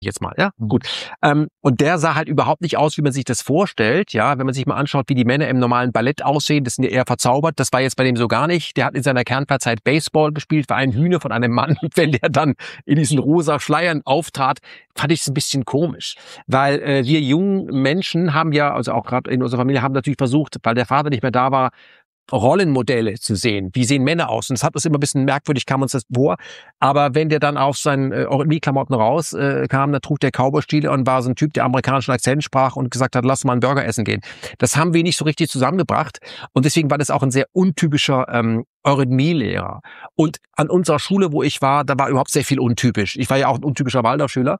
jetzt mal, ja, gut. Und der sah halt überhaupt nicht aus, wie man sich das vorstellt, ja, wenn man sich mal anschaut, wie die Männer im normalen Ballett aussehen, das sind ja eher verzaubert, das war jetzt bei dem so gar nicht, der hat in seiner Kernparzeit Baseball gespielt, war ein Hühner von einem Mann, und wenn der dann in diesen rosa Schleiern auftrat, fand ich es ein bisschen komisch, weil wir jungen Menschen haben ja, also auch gerade in unserer Familie, haben natürlich versucht, weil der Vater nicht mehr da war, Rollenmodelle zu sehen. Wie sehen Männer aus? Und es hat uns immer ein bisschen merkwürdig, kam uns das vor. Aber wenn der dann auf seinen Klamotten raus kam, dann trug der Cowboy-Stiele und war so ein Typ, der amerikanischen Akzent sprach und gesagt hat, lass mal einen Burger essen gehen. Das haben wir nicht so richtig zusammengebracht. Und deswegen war das auch ein sehr untypischer Eurythmielehrer. Und an unserer Schule, wo ich war, da war überhaupt sehr viel untypisch. Ich war ja auch ein untypischer Waldorfschüler.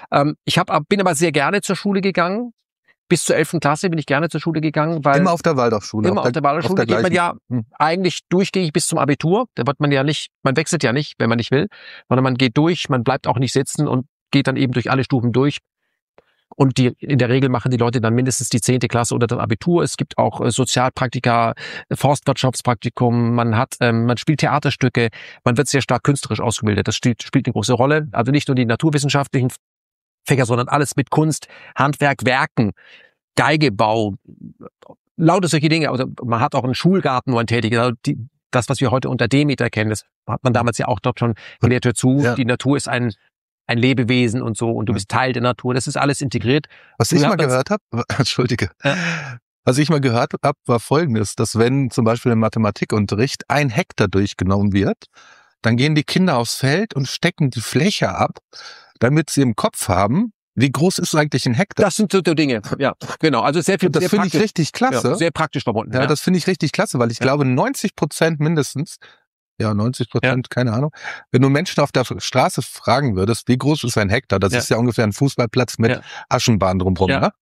Bin aber sehr gerne zur Schule gegangen. Bis zur 11. Klasse bin ich gerne zur Schule gegangen, weil immer auf der Waldorfschule. Immer auf der Waldorfschule geht man ja eigentlich durchgängig bis zum Abitur. Da wird man ja nicht, man wechselt ja nicht, wenn man nicht will, sondern man geht durch, man bleibt auch nicht sitzen und geht dann eben durch alle Stufen durch. Und in der Regel machen die Leute dann mindestens die 10. Klasse oder das Abitur. Es gibt auch Sozialpraktika, Forstwirtschaftspraktikum, man spielt Theaterstücke, man wird sehr stark künstlerisch ausgebildet. Das spielt eine große Rolle. Also nicht nur die naturwissenschaftlichen Fächer, sondern alles mit Kunst, Handwerk, Werken, Geigebau, lauter solche Dinge. Also man hat auch einen Schulgarten, wo man tätig ist. Also das, was wir heute unter Demeter kennen, das hat man damals ja auch dort schon gelehrt dazu. Ja. Die Natur ist ein Lebewesen und so und du bist Teil der Natur. Das ist alles integriert. Was ich mal gehört habe, entschuldige, was ich mal gehört habe, war Folgendes, dass wenn zum Beispiel im Mathematikunterricht 1 Hektar durchgenommen wird, dann gehen die Kinder aufs Feld und stecken die Fläche ab, damit sie im Kopf haben, wie groß ist eigentlich ein Hektar? Das sind so Dinge, ja, genau. Also sehr viel. Und das finde ich richtig klasse. Ja, sehr praktisch verbunden. Ja, das finde ich richtig klasse, weil ich glaube 90% mindestens, 90%, keine Ahnung, wenn du Menschen auf der Straße fragen würdest, wie groß ist ein Hektar, das ist ja ungefähr ein Fußballplatz mit Aschenbahn drumherum, ne?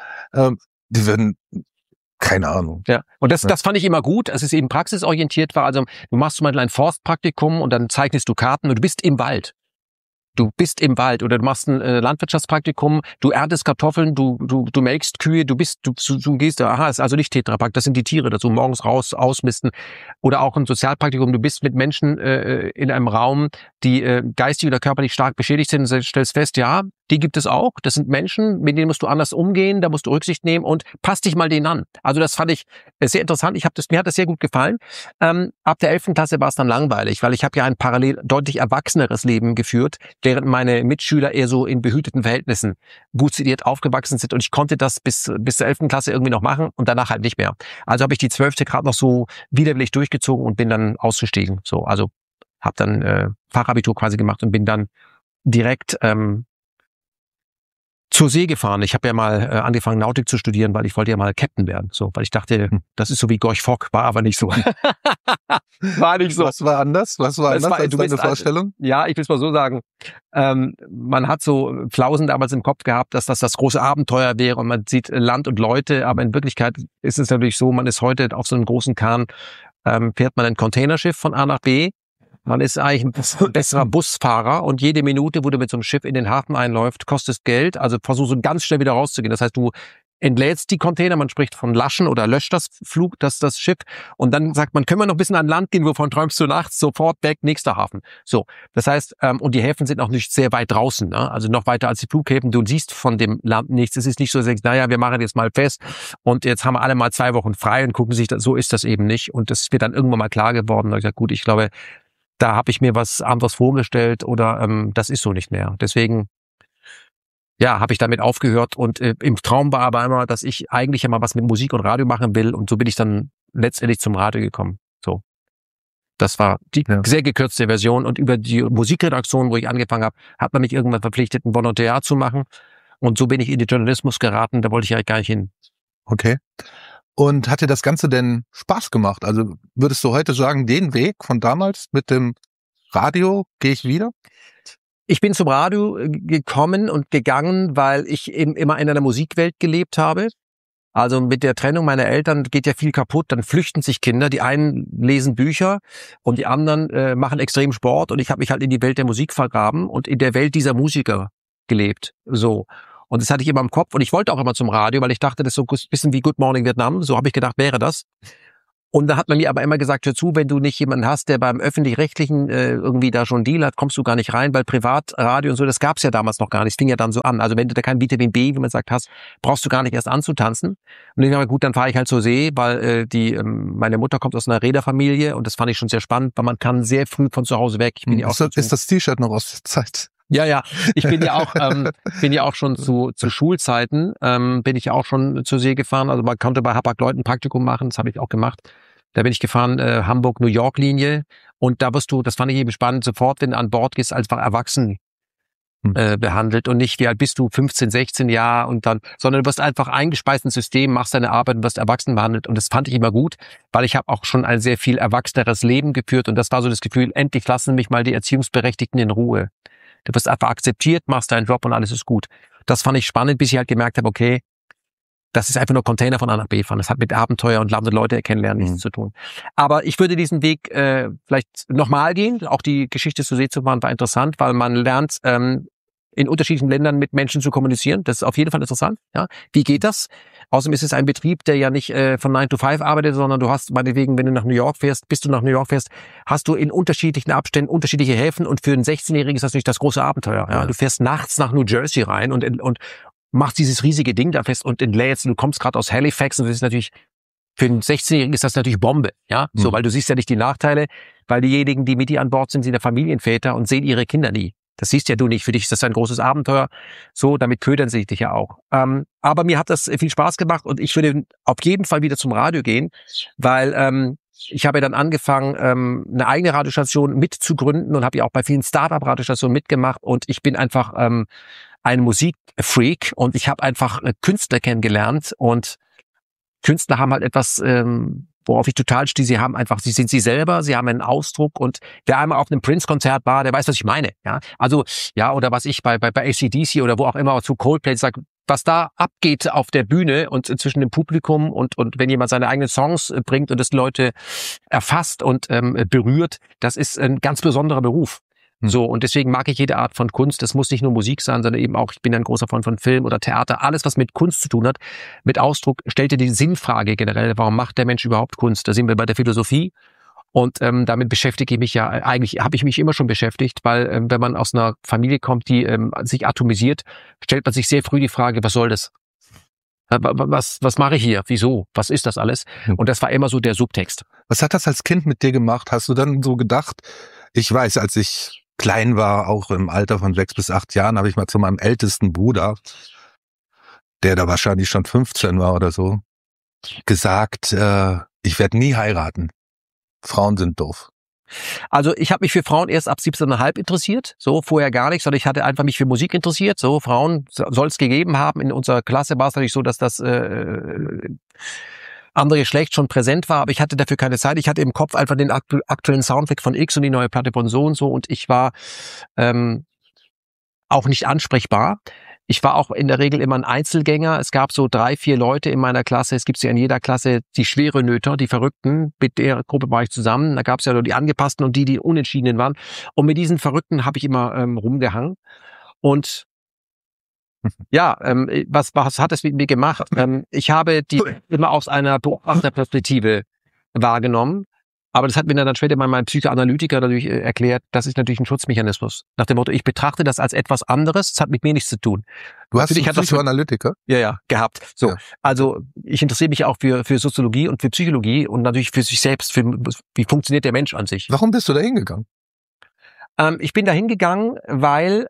Die würden, keine Ahnung. Ja, und das fand ich immer gut, dass es eben praxisorientiert war. Also du machst zum Beispiel ein Forstpraktikum und dann zeichnest du Karten und du bist im Wald. Du bist im Wald oder du machst ein Landwirtschaftspraktikum, du erntest Kartoffeln, du melkst Kühe, du gehst, ist also nicht Tetrapack, das sind die Tiere, dazu morgens raus, ausmisten. Oder auch ein Sozialpraktikum, du bist mit Menschen in einem Raum, die geistig oder körperlich stark beschädigt sind und stellst fest, ja, die gibt es auch. Das sind Menschen, mit denen musst du anders umgehen, da musst du Rücksicht nehmen und passt dich mal denen an. Also das fand ich sehr interessant. Mir hat das sehr gut gefallen. Ab der 11. Klasse war es dann langweilig, weil ich habe ja ein parallel deutlich erwachseneres Leben geführt, während meine Mitschüler eher so in behüteten Verhältnissen gut situiert aufgewachsen sind und ich konnte das bis zur 11. Klasse irgendwie noch machen und danach halt nicht mehr. Also habe ich die 12. gerade noch so widerwillig durchgezogen und bin dann ausgestiegen. So, also habe dann Fachabitur quasi gemacht und bin dann direkt zur See gefahren. Ich habe ja mal angefangen, Nautik zu studieren, weil ich wollte ja mal Captain werden. So, weil ich dachte, das ist so wie Gorch Fock, war aber nicht so. War nicht so. Was war anders? Was war anders als deine Vorstellung? Ja, ich will es mal so sagen. Man hat so Flausen damals im Kopf gehabt, dass das große Abenteuer wäre und man sieht Land und Leute, aber in Wirklichkeit ist es natürlich so, man ist heute auf so einem großen Kahn, fährt man ein Containerschiff von A nach B. Man ist eigentlich ein besserer Busfahrer und jede Minute, wo du mit so einem Schiff in den Hafen einläuft, kostet Geld. Also versuch so ganz schnell wieder rauszugehen. Das heißt, du entlädst die Container, man spricht von Laschen oder löscht das Schiff und dann sagt man, können wir noch ein bisschen an Land gehen, wovon träumst du nachts? Sofort weg, nächster Hafen. So, das heißt, und die Häfen sind auch nicht sehr weit draußen, ne? Also noch weiter als die Flughäfen. Du siehst von dem Land nichts. Es ist nicht so, dass du sagst, naja, wir machen jetzt mal fest und jetzt haben wir alle mal 2 Wochen frei und gucken sich das. So ist das eben nicht. Und das ist mir dann irgendwann mal klar geworden. Da habe ich gesagt, gut, ich glaube, da habe ich mir was anderes vorgestellt oder das ist so nicht mehr. Deswegen, ja, habe ich damit aufgehört und im Traum war aber immer, dass ich eigentlich immer was mit Musik und Radio machen will und so bin ich dann letztendlich zum Radio gekommen. So, das war die sehr gekürzte Version und über die Musikredaktion, wo ich angefangen habe, hat man mich irgendwann verpflichtet, ein Volontariat zu machen und so bin ich in den Journalismus geraten, da wollte ich eigentlich gar nicht hin. Okay. Und hat dir das Ganze denn Spaß gemacht? Also würdest du heute sagen, den Weg von damals mit dem Radio gehe ich wieder? Ich bin zum Radio gekommen und gegangen, weil ich eben immer in einer Musikwelt gelebt habe. Also mit der Trennung meiner Eltern geht ja viel kaputt, dann flüchten sich Kinder. Die einen lesen Bücher und die anderen machen extrem Sport. Und ich habe mich halt in die Welt der Musik vergraben und in der Welt dieser Musiker gelebt. So. Und das hatte ich immer im Kopf und ich wollte auch immer zum Radio, weil ich dachte, das ist so ein bisschen wie Good Morning Vietnam. So habe ich gedacht, wäre das. Und da hat man mir aber immer gesagt, hör zu, wenn du nicht jemanden hast, der beim Öffentlich-Rechtlichen irgendwie da schon einen Deal hat, kommst du gar nicht rein, weil Privatradio und so, das gab's ja damals noch gar nicht. Es fing ja dann so an. Also wenn du da kein Vitamin B, wie man sagt, hast, brauchst du gar nicht erst anzutanzen. Und ich dachte, gut, dann fahre ich halt zur See, weil meine Mutter kommt aus einer Reederfamilie und das fand ich schon sehr spannend, weil man kann sehr früh von zu Hause weg. Ich bin ja auch ist das T-Shirt noch aus der Zeit? Ja, ich bin ja auch schon zu Schulzeiten, bin ich ja auch schon zur See gefahren. Also man konnte bei Hapag-Lloyd ein Praktikum machen, das habe ich auch gemacht. Da bin ich gefahren, Hamburg-New York-Linie. Und da wirst du, das fand ich eben spannend, sofort, wenn du an Bord gehst, einfach erwachsen behandelt und nicht, wie alt bist du, 15, 16 Jahre und dann, sondern du wirst einfach eingespeist ins System, machst deine Arbeit und wirst erwachsen behandelt. Und das fand ich immer gut, weil ich habe auch schon ein sehr viel erwachseneres Leben geführt und das war so das Gefühl, endlich lassen mich mal die Erziehungsberechtigten in Ruhe. Du wirst einfach akzeptiert, machst deinen Job und alles ist gut. Das fand ich spannend, bis ich halt gemerkt habe, okay, das ist einfach nur Container von A nach B fahren. Das hat mit Abenteuer und Land und Leute kennenlernen nichts zu tun. Aber ich würde diesen Weg vielleicht nochmal gehen. Auch die Geschichte zur See zu fahren war interessant, weil man lernt, in unterschiedlichen Ländern mit Menschen zu kommunizieren. Das ist auf jeden Fall interessant. Ja, wie geht das? Außerdem ist es ein Betrieb, der ja nicht von 9 to 5 arbeitet, sondern du hast meinetwegen, wenn du nach New York fährst, hast du in unterschiedlichen Abständen unterschiedliche Häfen und für einen 16-Jährigen ist das natürlich das große Abenteuer. Ja, du fährst nachts nach New Jersey rein und machst dieses riesige Ding da fest und entlädst, du kommst gerade aus Halifax und das ist natürlich, für einen 16-Jährigen ist das natürlich Bombe, ja, so, weil du siehst ja nicht die Nachteile, weil diejenigen, die mit dir an Bord sind, sind ja Familienväter und sehen ihre Kinder nie. Das siehst ja du nicht. Für dich ist das ein großes Abenteuer. So, damit ködern sie dich ja auch. Aber mir hat das viel Spaß gemacht und ich würde auf jeden Fall wieder zum Radio gehen, weil ich habe ja dann angefangen, eine eigene Radiostation mitzugründen und habe ja auch bei vielen Start-up-Radiostationen mitgemacht und ich bin einfach ein Musikfreak und ich habe einfach Künstler kennengelernt und Künstler haben halt etwas, worauf ich total stehe, sie sind sie selber, sie haben einen Ausdruck und wer einmal auf einem Prince-Konzert war, der weiß, was ich meine, ja. Also, ja, oder was ich bei AC/DC oder wo auch immer zu Coldplay sage, was da abgeht auf der Bühne und zwischen dem Publikum und wenn jemand seine eigenen Songs bringt und das Leute erfasst und berührt, das ist ein ganz besonderer Beruf. So, und deswegen mag ich jede Art von Kunst. Das muss nicht nur Musik sein, sondern eben auch, ich bin ein großer Freund von Film oder Theater. Alles, was mit Kunst zu tun hat, mit Ausdruck, stellt dir die Sinnfrage generell. Warum macht der Mensch überhaupt Kunst? Da sind wir bei der Philosophie. Und damit beschäftige ich mich ja, eigentlich habe ich mich immer schon beschäftigt, weil wenn man aus einer Familie kommt, die sich atomisiert, stellt man sich sehr früh die Frage, was soll das? Was mache ich hier? Wieso? Was ist das alles? Und das war immer so der Subtext. Was hat das als Kind mit dir gemacht? Hast du dann so gedacht, ich weiß, als ich klein war, auch im Alter von 6 bis 8 Jahren, habe ich mal zu meinem ältesten Bruder, der da wahrscheinlich schon 15 war oder so, gesagt, ich werde nie heiraten. Frauen sind doof. Also ich habe mich für Frauen erst ab 17,5 interessiert, so vorher gar nicht, sondern ich hatte einfach mich für Musik interessiert. So, Frauen soll es gegeben haben. In unserer Klasse war es natürlich so, dass das andere Geschlecht schon präsent war, aber ich hatte dafür keine Zeit. Ich hatte im Kopf einfach den aktuellen Soundtrack von X und die neue Platte von so und ich war auch nicht ansprechbar. Ich war auch in der Regel immer ein Einzelgänger. Es gab so 3, 4 Leute in meiner Klasse. Es gibt ja in jeder Klasse die schwere Nöter, die Verrückten. Mit der Gruppe war ich zusammen. Da gab es ja nur die Angepassten und die Unentschiedenen waren. Und mit diesen Verrückten habe ich immer rumgehangen. Und ja, was hat es mit mir gemacht? Ich habe die immer aus einer Beobachterperspektive wahrgenommen. Aber das hat mir dann später mein Psychoanalytiker natürlich erklärt, das ist natürlich ein Schutzmechanismus. Nach dem Motto, ich betrachte das als etwas anderes, das hat mit mir nichts zu tun. Du hast einen Psychoanalytiker? Ja, gehabt. So, ja. Also ich interessiere mich auch für Soziologie und für Psychologie und natürlich für sich selbst, wie funktioniert der Mensch an sich. Warum bist du da hingegangen? Ich bin da hingegangen, weil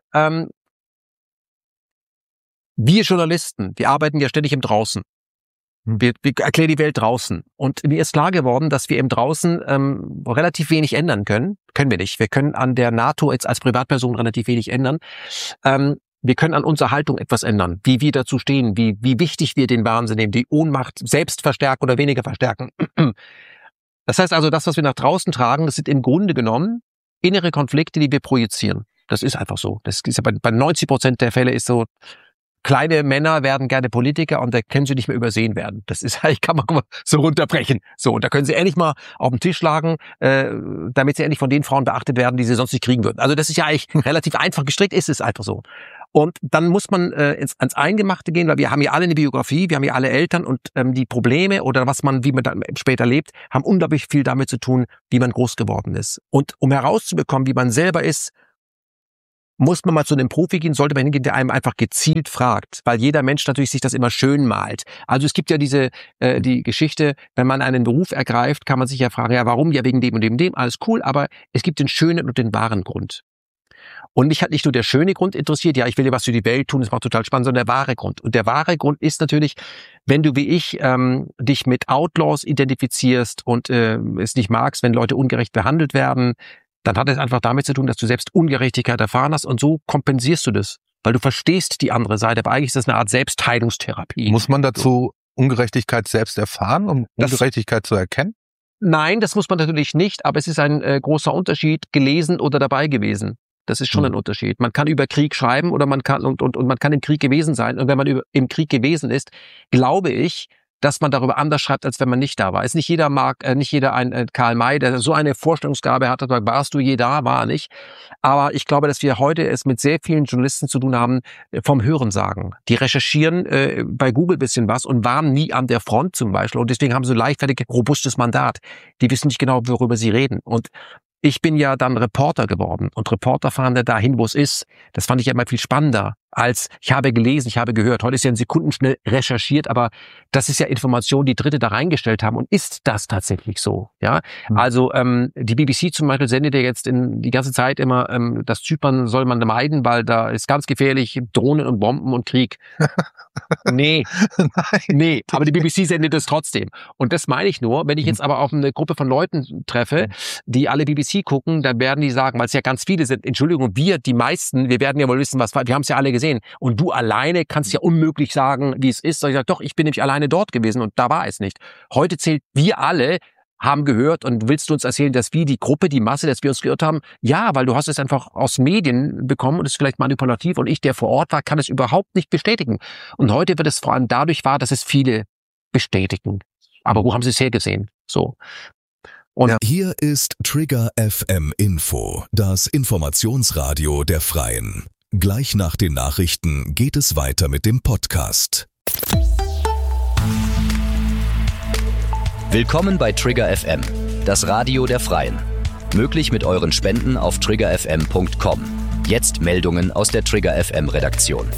wir Journalisten, wir arbeiten ja ständig im Draußen. Wir erklären die Welt draußen. Und mir ist klar geworden, dass wir im Draußen relativ wenig ändern können. Können wir nicht. Wir können an der NATO jetzt als Privatperson relativ wenig ändern. Wir können an unserer Haltung etwas ändern. Wie wir dazu stehen, wie wichtig wir den Wahnsinn nehmen, die Ohnmacht selbst verstärken oder weniger verstärken. Das heißt also, das, was wir nach draußen tragen, das sind im Grunde genommen innere Konflikte, die wir projizieren. Das ist einfach so. Das ist ja bei 90% der Fälle ist so, kleine Männer werden gerne Politiker und da können sie nicht mehr übersehen werden. Das ist eigentlich, kann man so runterbrechen. So, und da können sie endlich mal auf den Tisch schlagen, damit sie endlich von den Frauen beachtet werden, die sie sonst nicht kriegen würden. Also das ist ja eigentlich relativ einfach gestrickt, ist es einfach so. Und dann muss man ans Eingemachte gehen, weil wir haben ja alle eine Biografie, wir haben ja alle Eltern und die Probleme oder wie man dann später lebt, haben unglaublich viel damit zu tun, wie man groß geworden ist. Und um herauszubekommen, wie man selber ist, muss man mal zu einem Profi gehen, sollte man hingehen, der einem einfach gezielt fragt, weil jeder Mensch natürlich sich das immer schön malt. Also es gibt ja die Geschichte, wenn man einen Beruf ergreift, kann man sich ja fragen, ja warum, ja wegen dem und dem und dem, alles cool, aber es gibt den schönen und den wahren Grund. Und mich hat nicht nur der schöne Grund interessiert, ja ich will ja was für die Welt tun, das macht total spannend, sondern der wahre Grund. Und der wahre Grund ist natürlich, wenn du wie ich dich mit Outlaws identifizierst und es nicht magst, wenn Leute ungerecht behandelt werden, dann hat es einfach damit zu tun, dass du selbst Ungerechtigkeit erfahren hast und so kompensierst du das, weil du verstehst die andere Seite, aber eigentlich ist das eine Art Selbstheilungstherapie. Muss man dazu Ungerechtigkeit selbst erfahren, um Ungerechtigkeit zu erkennen? Nein, das muss man natürlich nicht, aber es ist ein großer Unterschied, gelesen oder dabei gewesen. Das ist schon ein Unterschied. Man kann über Krieg schreiben oder man kann und man kann im Krieg gewesen sein. Und wenn man im Krieg gewesen ist, glaube ich, dass man darüber anders schreibt, als wenn man nicht da war. Nicht jeder ein Karl May, der so eine Vorstellungsgabe hat, warst du je da, war nicht. Aber ich glaube, dass wir heute es mit sehr vielen Journalisten zu tun haben, vom Hörensagen. Die recherchieren bei Google bisschen was und waren nie an der Front zum Beispiel. Und deswegen haben sie ein leichtfertig robustes Mandat. Die wissen nicht genau, worüber sie reden. Und ich bin ja dann Reporter geworden und Reporter fahren da dahin, wo es ist. Das fand ich ja immer viel spannender als ich habe gelesen, ich habe gehört. Heute ist ja in Sekunden schnell recherchiert, aber das ist ja Information, die Dritte da reingestellt haben. Und ist das tatsächlich so? Ja, also die BBC zum Beispiel sendet ja jetzt die ganze Zeit immer, das Zypern soll man meiden, weil da ist ganz gefährlich Drohnen und Bomben und Krieg. Nee, nee, aber die BBC sendet es trotzdem. Und das meine ich nur, wenn ich jetzt aber auf eine Gruppe von Leuten treffe, die alle BBC gucken, dann werden die sagen, weil es ja ganz viele sind, Entschuldigung, die meisten, wir werden ja wohl wissen, wir haben es ja alle gesehen. Und du alleine kannst ja unmöglich sagen, wie es ist. Ich sage, doch, ich bin nämlich alleine dort gewesen und da war es nicht. Heute zählt, wir alle haben gehört und willst du uns erzählen, dass wir die Gruppe, die Masse, dass wir uns geirrt haben? Ja, weil du hast es einfach aus Medien bekommen und ist vielleicht manipulativ und ich, der vor Ort war, kann es überhaupt nicht bestätigen. Und heute wird es vor allem dadurch wahr, dass es viele bestätigen. Aber wo haben sie es hergesehen? So. Und hier ist Trigger FM Info, das Informationsradio der Freien. Gleich nach den Nachrichten geht es weiter mit dem Podcast. Willkommen bei Trigger FM, das Radio der Freien. Möglich mit euren Spenden auf triggerfm.com. Jetzt Meldungen aus der Trigger FM Redaktion.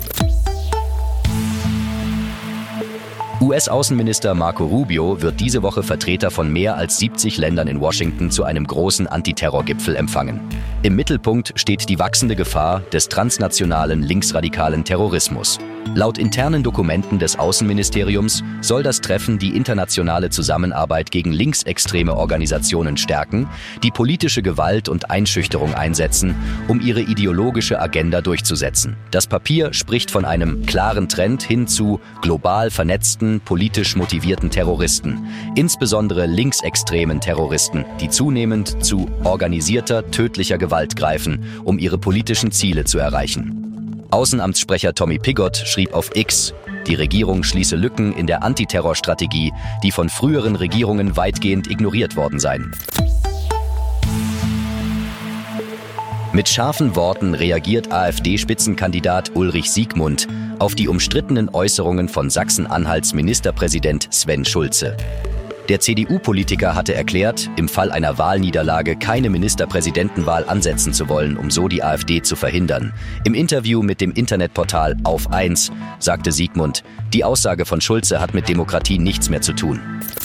US-Außenminister Marco Rubio wird diese Woche Vertreter von mehr als 70 Ländern in Washington zu einem großen Antiterrorgipfel empfangen. Im Mittelpunkt steht die wachsende Gefahr des transnationalen linksradikalen Terrorismus. Laut internen Dokumenten des Außenministeriums soll das Treffen die internationale Zusammenarbeit gegen linksextreme Organisationen stärken, die politische Gewalt und Einschüchterung einsetzen, um ihre ideologische Agenda durchzusetzen. Das Papier spricht von einem klaren Trend hin zu global vernetzten, politisch motivierten Terroristen, insbesondere linksextremen Terroristen, die zunehmend zu organisierter, tödlicher Gewalt greifen, um ihre politischen Ziele zu erreichen. Außenamtssprecher Tommy Pigott schrieb auf X, die Regierung schließe Lücken in der Antiterrorstrategie, die von früheren Regierungen weitgehend ignoriert worden seien. Mit scharfen Worten reagiert AfD-Spitzenkandidat Ulrich Siegmund auf die umstrittenen Äußerungen von Sachsen-Anhalts Ministerpräsident Sven Schulze. Der CDU-Politiker hatte erklärt, im Fall einer Wahlniederlage keine Ministerpräsidentenwahl ansetzen zu wollen, um so die AfD zu verhindern. Im Interview mit dem Internetportal Auf 1 sagte Siegmund, die Aussage von Schulze hat mit Demokratie nichts mehr zu tun.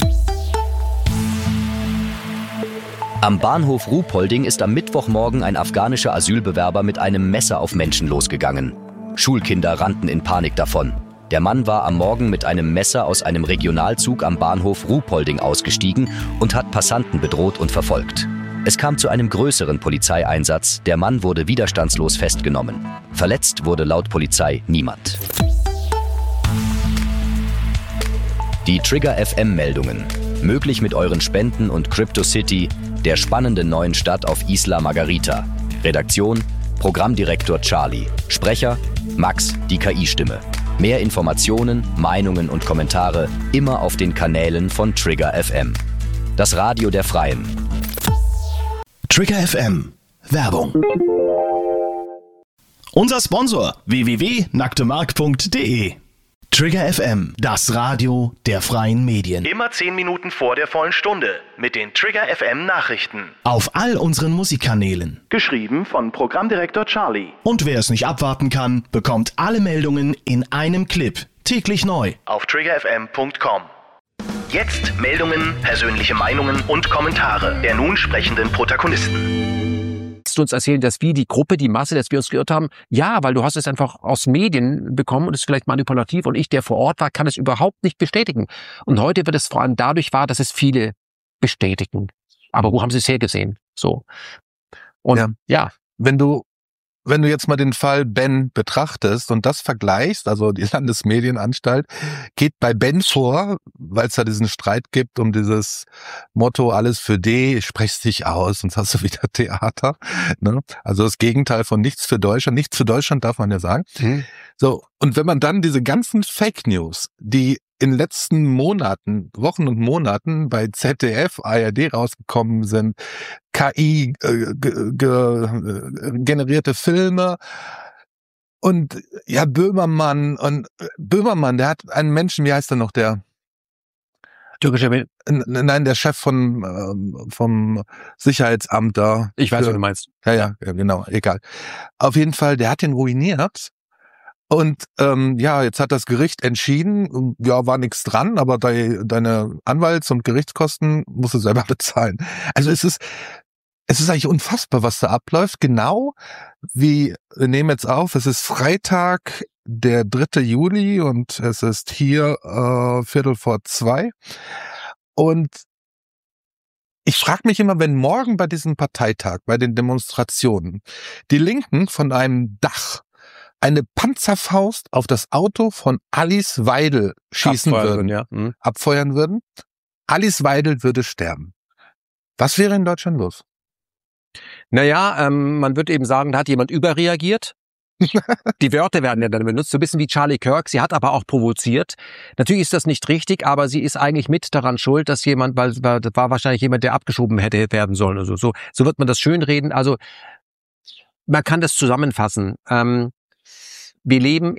Am Bahnhof Ruhpolding ist am Mittwochmorgen ein afghanischer Asylbewerber mit einem Messer auf Menschen losgegangen. Schulkinder rannten in Panik davon. Der Mann war am Morgen mit einem Messer aus einem Regionalzug am Bahnhof Ruhpolding ausgestiegen und hat Passanten bedroht und verfolgt. Es kam zu einem größeren Polizeieinsatz. Der Mann wurde widerstandslos festgenommen. Verletzt wurde laut Polizei niemand. Die Trigger FM-Meldungen. Möglich mit euren Spenden und CryptoCity, der spannenden neuen Stadt auf Isla Margarita. Redaktion: Programmdirektor Charlie. Sprecher: Max, die KI-Stimme. Mehr Informationen, Meinungen und Kommentare immer auf den Kanälen von Trigger FM. Das Radio der Freien. Trigger FM. Werbung. Unser Sponsor www.nacktemark.de. Trigger FM, das Radio der freien Medien. Immer 10 Minuten vor der vollen Stunde mit den Trigger FM Nachrichten. Auf all unseren Musikkanälen. Geschrieben von Programmdirektor Charlie. Und wer es nicht abwarten kann, bekommt alle Meldungen in einem Clip. Täglich neu. Auf triggerfm.com. Jetzt Meldungen, persönliche Meinungen und Kommentare der nun sprechenden Protagonisten. Du uns erzählen, dass wir die Gruppe, die Masse, dass wir uns geirrt haben? Ja, weil du hast es einfach aus Medien bekommen und ist vielleicht manipulativ und ich, der vor Ort war, kann es überhaupt nicht bestätigen. Und heute wird es vor allem dadurch wahr, dass es viele bestätigen. Aber wo haben sie es hergesehen? So. Und ja. Wenn du jetzt mal den Fall Ben betrachtest und das vergleichst, also die Landesmedienanstalt geht bei Ben vor, weil es da diesen Streit gibt um dieses Motto, alles für D, sprechst dich aus, sonst hast du wieder Theater. Ne? Also das Gegenteil von nichts für Deutschland. Nichts für Deutschland darf man ja sagen. So, und wenn man dann diese ganzen Fake News, die in den letzten Monaten, Wochen und Monaten bei ZDF, ARD rausgekommen sind, KI generierte Filme und ja, Böhmermann, der hat einen Menschen, wie heißt er noch, der türkische, nein, der Chef vom Sicherheitsamt da. Ich weiß, was du meinst. Ja, genau, egal. Auf jeden Fall, der hat ihn ruiniert. Und jetzt hat das Gericht entschieden, ja, war nichts dran, aber deine Anwalts- und Gerichtskosten musst du selber bezahlen. Also es ist eigentlich unfassbar, was da abläuft. Genau wie, wir nehmen jetzt auf, es ist Freitag, der 3. Juli und es ist hier 1:15. Und ich frage mich immer, wenn morgen bei diesem Parteitag, bei den Demonstrationen, die Linken von einem Dach eine Panzerfaust auf das Auto von Alice Weidel abfeuern würden. Alice Weidel würde sterben. Was wäre in Deutschland los? Naja, man wird eben sagen, da hat jemand überreagiert. Die Wörter werden ja dann benutzt, so ein bisschen wie Charlie Kirk. Sie hat aber auch provoziert. Natürlich ist das nicht richtig, aber sie ist eigentlich mit daran schuld, dass jemand, weil das war wahrscheinlich jemand, der abgeschoben hätte werden sollen. Also so wird man das schönreden. Also man kann das zusammenfassen. Wir leben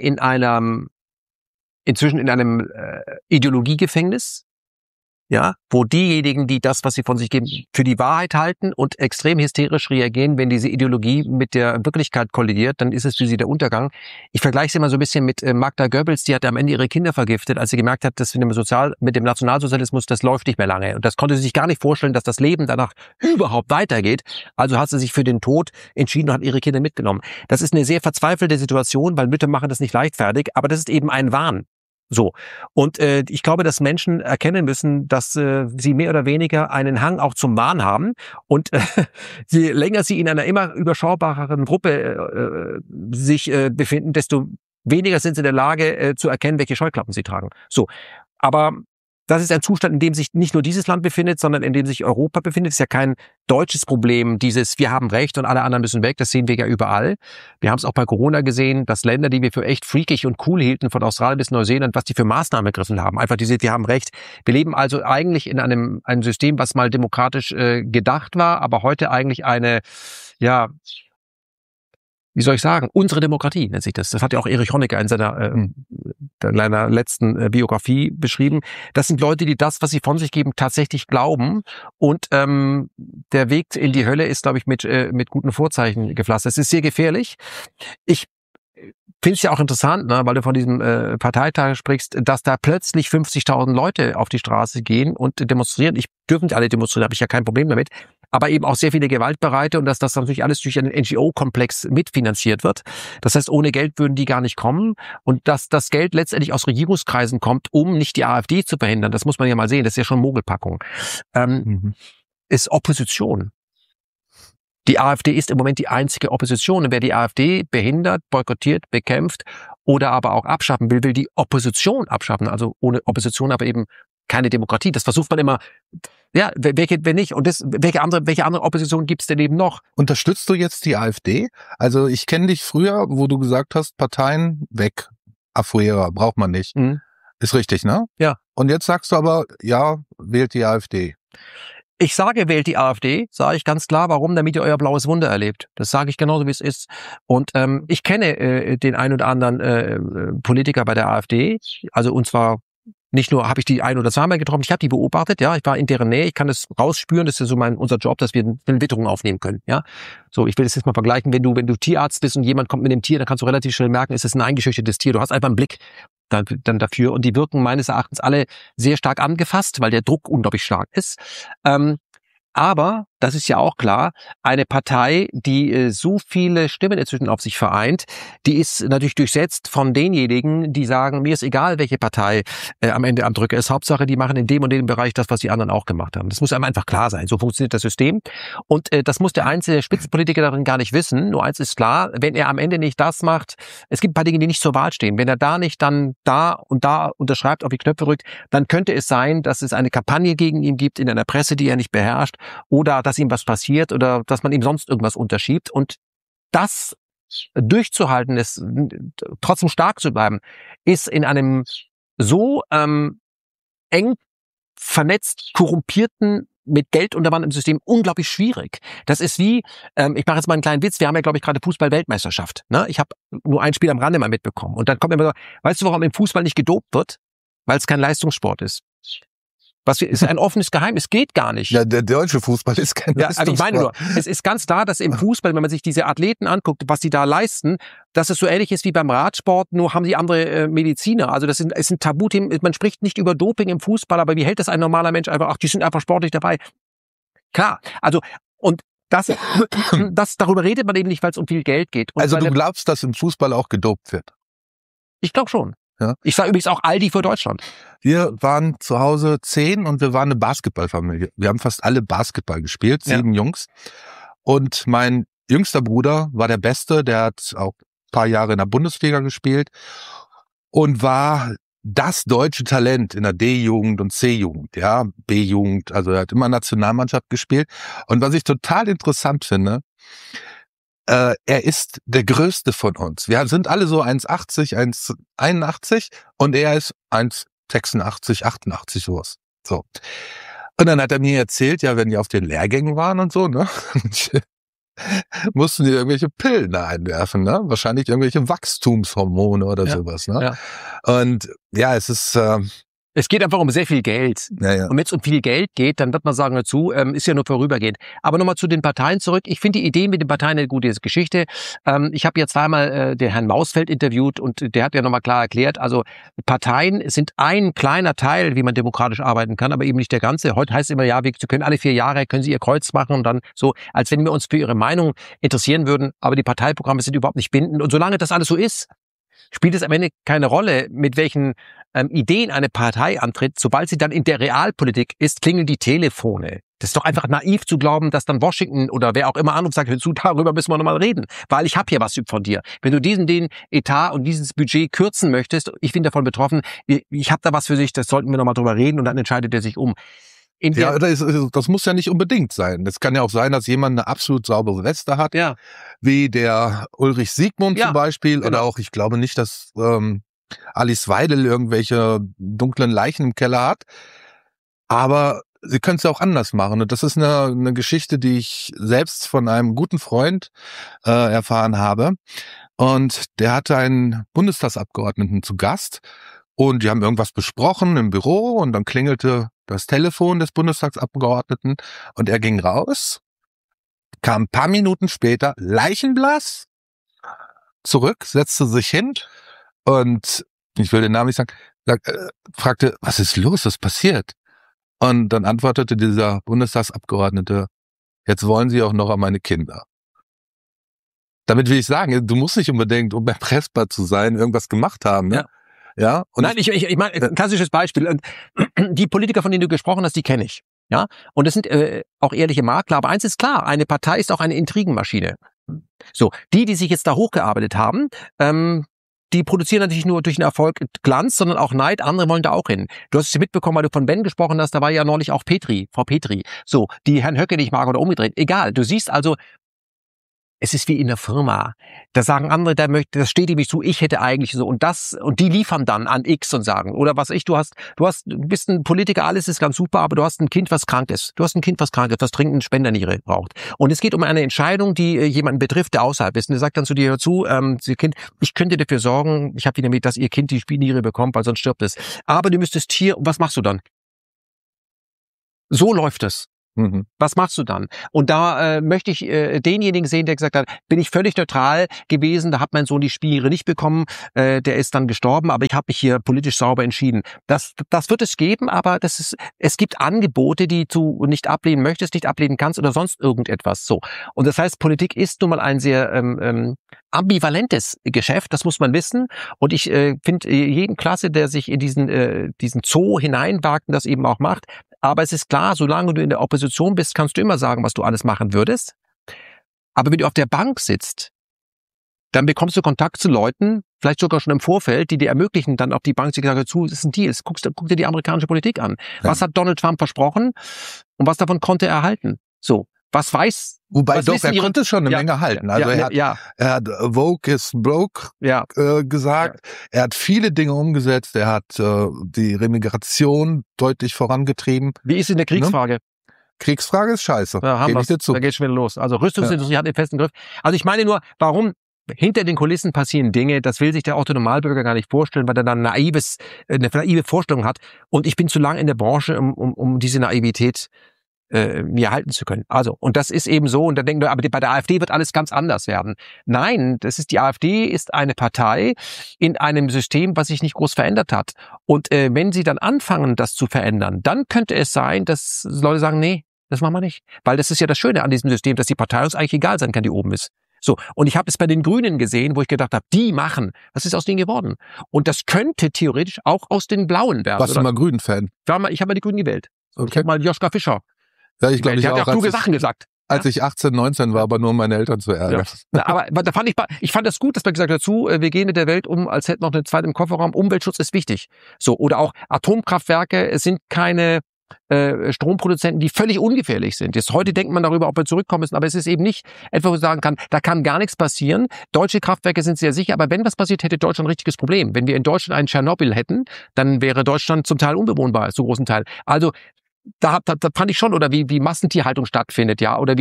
inzwischen in einem Ideologiegefängnis, ja, wo diejenigen, die das, was sie von sich geben, für die Wahrheit halten und extrem hysterisch reagieren, wenn diese Ideologie mit der Wirklichkeit kollidiert, dann ist es für sie der Untergang. Ich vergleiche es immer so ein bisschen mit Magda Goebbels, die hat am Ende ihre Kinder vergiftet, als sie gemerkt hat, dass mit dem Nationalsozialismus, das läuft nicht mehr lange. Und das konnte sie sich gar nicht vorstellen, dass das Leben danach überhaupt weitergeht. Also hat sie sich für den Tod entschieden und hat ihre Kinder mitgenommen. Das ist eine sehr verzweifelte Situation, weil Mütter machen das nicht leichtfertig, aber das ist eben ein Wahn. So. Und ich glaube, dass Menschen erkennen müssen, dass sie mehr oder weniger einen Hang auch zum Wahn haben. Und je länger sie in einer immer überschaubareren Gruppe sich befinden, desto weniger sind sie in der Lage zu erkennen, welche Scheuklappen sie tragen. So. Aber das ist ein Zustand, in dem sich nicht nur dieses Land befindet, sondern in dem sich Europa befindet. Es ist ja kein deutsches Problem, wir haben Recht und alle anderen müssen weg. Das sehen wir ja überall. Wir haben es auch bei Corona gesehen, dass Länder, die wir für echt freakig und cool hielten, von Australien bis Neuseeland, was die für Maßnahmen ergriffen haben. Einfach wir haben Recht. Wir leben also eigentlich in einem System, was mal demokratisch gedacht war, aber heute eigentlich wie soll ich sagen, unsere Demokratie nennt sich das. Das hat ja auch Erich Honecker in seiner letzten Biografie beschrieben. Das sind Leute, die das, was sie von sich geben, tatsächlich glauben. Und der Weg in die Hölle ist, glaube ich, mit guten Vorzeichen gepflastert. Es ist sehr gefährlich. Ich finde es ja auch interessant, ne, weil du von diesem Parteitag sprichst, dass da plötzlich 50.000 Leute auf die Straße gehen und demonstrieren. Dürfen alle demonstrieren, habe ich ja kein Problem damit. Aber eben auch sehr viele Gewaltbereite und dass das natürlich alles durch einen NGO-Komplex mitfinanziert wird. Das heißt, ohne Geld würden die gar nicht kommen. Und dass das Geld letztendlich aus Regierungskreisen kommt, um nicht die AfD zu verhindern, das muss man ja mal sehen, das ist ja schon Mogelpackung, ist Opposition. Die AfD ist im Moment die einzige Opposition. Und wer die AfD behindert, boykottiert, bekämpft oder aber auch abschaffen will die Opposition abschaffen. Also ohne Opposition aber eben keine Demokratie. Das versucht man immer. Ja, wenn nicht? Und welche andere Opposition gibt's denn eben noch? Unterstützt du jetzt die AfD? Also ich kenne dich früher, wo du gesagt hast, Parteien weg. Afuera, braucht man nicht. Ist richtig, ne? Ja. Und jetzt sagst du aber, ja, wählt die AfD. Ich sage, wählt die AfD, sage ich ganz klar. Warum? Damit ihr euer blaues Wunder erlebt. Das sage ich genauso, wie es ist. Und ich kenne den ein oder anderen Politiker bei der AfD. Also und zwar nicht nur habe ich die ein- oder zweimal getroffen, ich habe die beobachtet, ja, ich war in deren Nähe, ich kann das rausspüren, das ist so unser Job, dass wir Witterungen aufnehmen können, ja. So, ich will das jetzt mal vergleichen, wenn du Tierarzt bist und jemand kommt mit dem Tier, dann kannst du relativ schnell merken, ist es ein eingeschüchtertes Tier, du hast einfach einen Blick dann dafür und die wirken meines Erachtens alle sehr stark angefasst, weil der Druck unglaublich stark ist. Aber, das ist ja auch klar, eine Partei, die so viele Stimmen inzwischen auf sich vereint, die ist natürlich durchsetzt von denjenigen, die sagen, mir ist egal, welche Partei am Ende am Drücker ist. Hauptsache, die machen in dem und dem Bereich das, was die anderen auch gemacht haben. Das muss einem einfach klar sein. So funktioniert das System. Und das muss der einzelne Spitzenpolitiker darin gar nicht wissen. Nur eins ist klar, wenn er am Ende nicht das macht, es gibt ein paar Dinge, die nicht zur Wahl stehen. Wenn er da nicht dann da und da unterschreibt, auf die Knöpfe rückt, dann könnte es sein, dass es eine Kampagne gegen ihn gibt in einer Presse, die er nicht beherrscht, oder dass ihm was passiert oder dass man ihm sonst irgendwas unterschiebt. Und das durchzuhalten, ist, trotzdem stark zu bleiben, ist in einem so eng vernetzt, korrumpierten, mit Geld unterwandtem System unglaublich schwierig. Das ist wie, ich mache jetzt mal einen kleinen Witz, wir haben ja, glaube ich, gerade Fußball-Weltmeisterschaft. Ne? Ich habe nur ein Spiel am Rande mal mitbekommen. Und dann kommt immer so, weißt du, warum im Fußball nicht gedopt wird? Weil es kein Leistungssport ist. Was ist ein offenes Geheimnis, geht gar nicht. Ja, der deutsche Fußball ist kein Leistungssport. Ich meine nur, es ist ganz klar, dass im Fußball, wenn man sich diese Athleten anguckt, was die da leisten, dass es so ähnlich ist wie beim Radsport, nur haben sie andere Mediziner. Also das ist ein Tabuthema, man spricht nicht über Doping im Fußball, aber wie hält das ein normaler Mensch einfach, ach, die sind einfach sportlich dabei. Klar, also und das darüber redet man eben nicht, weil es um viel Geld geht. Und also du glaubst, dass im Fußball auch gedopt wird? Ich glaube schon. Ja. Ich sage übrigens auch Aldi für Deutschland. Wir waren zu Hause 10 und wir waren eine Basketballfamilie. Wir haben fast alle Basketball gespielt, 7 Jungs. Und mein jüngster Bruder war der Beste, der hat auch ein paar Jahre in der Bundesliga gespielt und war das deutsche Talent in der D-Jugend und C-Jugend, ja, B-Jugend, also er hat immer Nationalmannschaft gespielt. Und was ich total interessant finde, er ist der Größte von uns. Wir sind alle so 1,80, 1,81 und er ist 1,86, 88 sowas. So. Und dann hat er mir erzählt, ja, wenn die auf den Lehrgängen waren und so, ne, mussten die irgendwelche Pillen da einwerfen, ne? Wahrscheinlich irgendwelche Wachstumshormone oder sowas, ne? Ja. Und ja, es ist es geht einfach um sehr viel Geld. Ja. Und wenn es um viel Geld geht, dann wird man sagen dazu, ist ja nur vorübergehend. Aber nochmal zu den Parteien zurück. Ich finde die Idee mit den Parteien eine gute Geschichte. Ich habe ja zweimal den Herrn Mausfeld interviewt und der hat ja nochmal klar erklärt, also Parteien sind ein kleiner Teil, wie man demokratisch arbeiten kann, aber eben nicht der ganze. Heute heißt es immer, ja, Sie können alle 4 Jahre, können Sie Ihr Kreuz machen und dann so, als wenn wir uns für Ihre Meinung interessieren würden, aber die Parteiprogramme sind überhaupt nicht bindend. Und solange das alles so ist, spielt es am Ende keine Rolle, mit welchen Ideen eine Partei antritt. Sobald sie dann in der Realpolitik ist, klingeln die Telefone. Das ist doch einfach naiv zu glauben, dass dann Washington oder wer auch immer anruft, sagt, darüber müssen wir nochmal reden, weil ich habe hier was von dir. Wenn du den Etat und dieses Budget kürzen möchtest, ich bin davon betroffen, ich habe da was für sich, das sollten wir nochmal drüber reden und dann entscheidet er sich um. Ja, das muss ja nicht unbedingt sein. Es kann ja auch sein, dass jemand eine absolut saubere Weste hat, wie der Ulrich Siegmund zum Beispiel, oder auch, ich glaube nicht, dass Alice Weidel irgendwelche dunklen Leichen im Keller hat, aber sie können es ja auch anders machen. Und das ist eine Geschichte, die ich selbst von einem guten Freund erfahren habe. Und der hatte einen Bundestagsabgeordneten zu Gast und die haben irgendwas besprochen im Büro und dann klingelte das Telefon des Bundestagsabgeordneten und er ging raus, kam ein paar Minuten später leichenblass zurück, setzte sich hin und ich will den Namen nicht sagen, fragte, was ist los, was passiert? Und dann antwortete dieser Bundestagsabgeordnete, jetzt wollen Sie auch noch an meine Kinder. Damit will ich sagen, du musst nicht unbedingt, um erpressbar zu sein, irgendwas gemacht haben, ne? Ja. Und nein, ich meine, ein klassisches Beispiel. Die Politiker, von denen du gesprochen hast, die kenne ich. Ja. Und das sind auch ehrliche Makler. Aber eins ist klar, eine Partei ist auch eine Intrigenmaschine. So, die sich jetzt da hochgearbeitet haben, die produzieren natürlich nur durch den Erfolg Glanz, sondern auch Neid. Andere wollen da auch hin. Du hast es mitbekommen, weil du von Ben gesprochen hast, da war ja neulich auch Frau Petri. So, die Herrn Höcke nicht mag oder umgedreht. Egal. Du siehst also, es ist wie in der Firma. Da sagen andere, das steht ihm nicht zu, ich hätte eigentlich so und die liefern dann an X und sagen, oder was du bist ein Politiker, alles ist ganz super, aber du hast ein Kind, was krank ist. Du hast ein Kind, was krank ist, was dringend eine Spenderniere braucht. Und es geht um eine Entscheidung, die jemanden betrifft, der außerhalb ist. Und der sagt dann zu dir, hör zu, Kind, ich könnte dafür sorgen, ich habe wieder mit, dass ihr Kind die Niere bekommt, weil sonst stirbt es. Aber du müsstest hier, was machst du dann? So läuft es. Was machst du dann? Und da möchte ich denjenigen sehen, der gesagt hat, bin ich völlig neutral gewesen, da hat mein Sohn die Spielniere nicht bekommen, der ist dann gestorben, aber ich habe mich hier politisch sauber entschieden. Das wird es geben, aber es gibt Angebote, die du nicht ablehnen möchtest, nicht ablehnen kannst oder sonst irgendetwas. So. Und das heißt, Politik ist nun mal ein sehr ambivalentes Geschäft, das muss man wissen. Und ich finde jeden klasse, der sich in diesen Zoo hineinwagt und das eben auch macht. Aber es ist klar, solange du in der Opposition bist, kannst du immer sagen, was du alles machen würdest. Aber wenn du auf der Bank sitzt, dann bekommst du Kontakt zu Leuten, vielleicht sogar schon im Vorfeld, die dir ermöglichen, dann auf die Bank zu sagen, das ist ein Deal, guck dir die amerikanische Politik an. Ja. Was hat Donald Trump versprochen und was davon konnte er halten? So. Was weiß... Wobei doch, er konnte schon eine Menge halten. Also er hat Vogue is broke gesagt. Ja. Er hat viele Dinge umgesetzt. Er hat die Remigration deutlich vorangetrieben. Wie ist in der Kriegsfrage? Ne? Kriegsfrage ist scheiße. Da geht schon wieder los. Also Rüstungsindustrie hat den festen Griff. Also ich meine nur, warum... Hinter den Kulissen passieren Dinge, das will sich der Otto-Normalbürger gar nicht vorstellen, weil er dann eine naive Vorstellung hat. Und ich bin zu lang in der Branche, um diese Naivität mir halten zu können. Also, und das ist eben so, und dann denken wir, aber bei der AfD wird alles ganz anders werden. Nein, die AfD ist eine Partei in einem System, was sich nicht groß verändert hat. Und wenn sie dann anfangen, das zu verändern, dann könnte es sein, dass Leute sagen, nee, das machen wir nicht. Weil das ist ja das Schöne an diesem System, dass die Partei uns eigentlich egal sein kann, die oben ist. So, und ich habe es bei den Grünen gesehen, wo ich gedacht habe, die machen. Was ist aus denen geworden? Und das könnte theoretisch auch aus den Blauen werden. Warst du mal Grünen-Fan? Ich habe mal die Grünen gewählt. Okay. Ich habe mal Joschka Fischer. Ja, ich glaube, der hat ja auch kluge Sachen gesagt. Als ich 18, 19 war, aber nur um meine Eltern zu ärgern. Ja. Aber da ich fand das gut, dass man gesagt hat, wir gehen mit der Welt um, als hätten noch eine zweite im Kofferraum. Umweltschutz ist wichtig. So, oder auch Atomkraftwerke, es sind keine Stromproduzenten, die völlig ungefährlich sind. Jetzt heute denkt man darüber, ob wir zurückkommen müssen, aber es ist eben nicht etwas, wo ich sagen kann, da kann gar nichts passieren. Deutsche Kraftwerke sind sehr sicher, aber wenn was passiert, hätte Deutschland ein richtiges Problem. Wenn wir in Deutschland einen Tschernobyl hätten, dann wäre Deutschland zum Teil unbewohnbar, zu großen Teil. Also da fand ich schon, oder wie Massentierhaltung stattfindet, ja, oder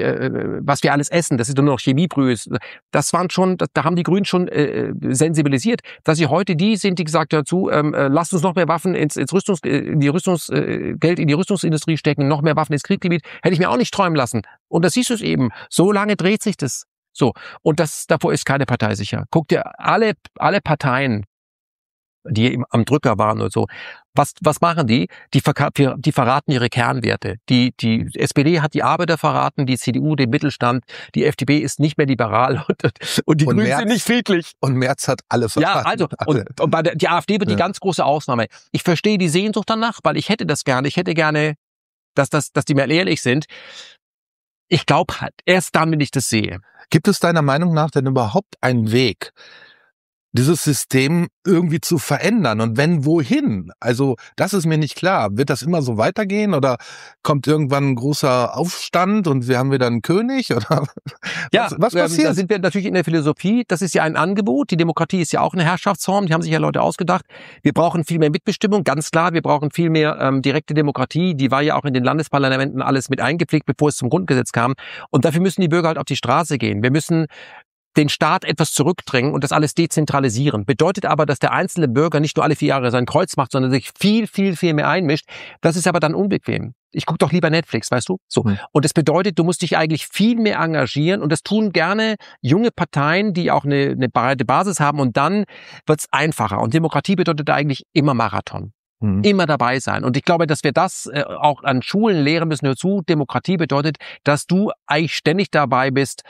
was wir alles essen, das ist nur noch Chemiebrühe. Das waren schon, da haben die Grünen schon sensibilisiert, dass sie heute die sind, die gesagt dazu, lasst uns noch mehr Waffen in die Rüstungsindustrie stecken, noch mehr Waffen ins Kriegsgebiet, hätte ich mir auch nicht träumen lassen. Und das siehst du es eben. So lange dreht sich das. So. Und davor ist keine Partei sicher. Guck dir alle Parteien, die am Drücker waren oder so. Was machen die? Die verraten ihre Kernwerte. Die SPD hat die Arbeiter verraten, die CDU den Mittelstand, die FDP ist nicht mehr liberal und die Grünen sind nicht friedlich. Und Merz hat alle verraten. Ja, also und bei die AfD wird die ganz große Ausnahme. Ich verstehe die Sehnsucht danach, weil ich hätte das gerne. Ich hätte gerne, dass die mal ehrlich sind. Ich glaube halt, erst dann, wenn ich das sehe. Gibt es deiner Meinung nach denn überhaupt einen Weg, dieses System irgendwie zu verändern? Und wenn, wohin? Also das ist mir nicht klar. Wird das immer so weitergehen oder kommt irgendwann ein großer Aufstand und wir haben wieder einen König? Oder was passiert? Da sind wir natürlich in der Philosophie. Das ist ja ein Angebot. Die Demokratie ist ja auch eine Herrschaftsform. Die haben sich ja Leute ausgedacht. Wir brauchen viel mehr Mitbestimmung, ganz klar. Wir brauchen viel mehr direkte Demokratie. Die war ja auch in den Landesparlamenten alles mit eingepflegt, bevor es zum Grundgesetz kam. Und dafür müssen die Bürger halt auf die Straße gehen. Wir müssen den Staat etwas zurückdrängen und das alles dezentralisieren. Bedeutet aber, dass der einzelne Bürger nicht nur alle 4 Jahre sein Kreuz macht, sondern sich viel, viel, viel mehr einmischt. Das ist aber dann unbequem. Ich gucke doch lieber Netflix, weißt du? So. Und das bedeutet, du musst dich eigentlich viel mehr engagieren und das tun gerne junge Parteien, die auch eine breite Basis haben und dann wird's einfacher. Und Demokratie bedeutet eigentlich immer Marathon. Immer dabei sein. Und ich glaube, dass wir das auch an Schulen lehren müssen. Dazu, Demokratie bedeutet, dass du eigentlich ständig dabei bist,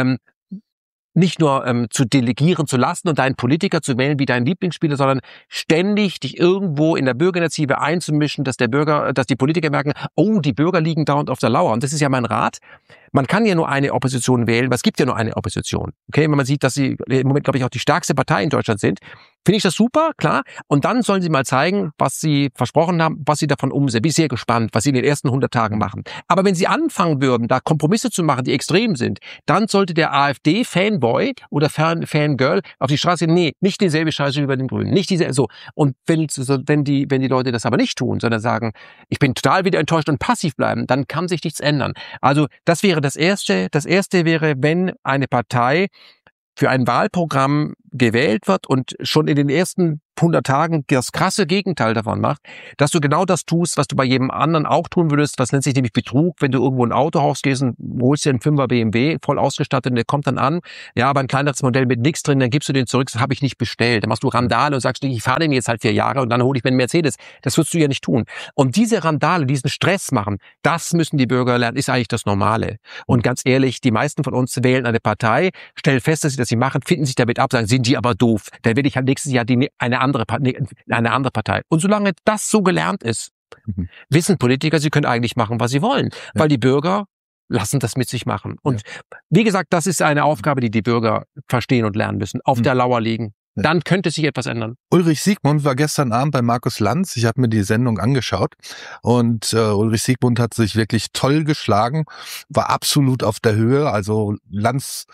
nicht nur zu delegieren zu lassen und deinen Politiker zu wählen wie deinen Lieblingsspieler, sondern ständig dich irgendwo in der Bürgerinitiative einzumischen, dass die Politiker merken, oh, die Bürger liegen dauernd auf der Lauer. Und das ist ja mein Rat. Man kann ja nur eine Opposition wählen, weil es gibt ja nur eine Opposition. Okay, wenn man sieht, dass sie im Moment, glaube ich, auch die stärkste Partei in Deutschland sind, finde ich das super, klar. Und dann sollen sie mal zeigen, was sie versprochen haben, was sie davon umsetzen. Bin ich sehr gespannt, was sie in den ersten 100 Tagen machen. Aber wenn sie anfangen würden, da Kompromisse zu machen, die extrem sind, dann sollte der AfD-Fanboy oder Fangirl auf die Straße gehen, nee, nicht dieselbe Scheiße wie bei den Grünen. Nicht diese, so. Und wenn die Leute das aber nicht tun, sondern sagen, ich bin total wieder enttäuscht und passiv bleiben, dann kann sich nichts ändern. Also das wäre das Erste. Das Erste wäre, wenn eine Partei für ein Wahlprogramm gewählt wird und schon in den ersten 100 Tagen das krasse Gegenteil davon macht, dass du genau das tust, was du bei jedem anderen auch tun würdest, was nennt sich nämlich Betrug, wenn du irgendwo in ein Autohaus gehst und holst dir einen 5er BMW, voll ausgestattet und der kommt dann an, ja, aber ein kleineres Modell mit nichts drin, dann gibst du den zurück, das habe ich nicht bestellt. Dann machst du Randale und sagst, ich fahre den jetzt halt 4 Jahre und dann hole ich mir einen Mercedes. Das würdest du ja nicht tun. Und diese Randale, diesen Stress machen, das müssen die Bürger lernen, ist eigentlich das Normale. Und ganz ehrlich, die meisten von uns wählen eine Partei, stellen fest, dass sie das nicht machen, finden sich damit ab, sagen, sind die aber doof. Dann will ich halt nächstes Jahr eine andere Partei. Und solange das so gelernt ist, wissen Politiker, sie können eigentlich machen, was sie wollen, weil die Bürger lassen das mit sich machen. Und wie gesagt, das ist eine Aufgabe, die die Bürger verstehen und lernen müssen, auf der Lauer liegen. Dann könnte sich etwas ändern. Ulrich Siegmund war gestern Abend bei Markus Lanz. Ich habe mir die Sendung angeschaut und Ulrich Siegmund hat sich wirklich toll geschlagen, war absolut auf der Höhe. Also Lanz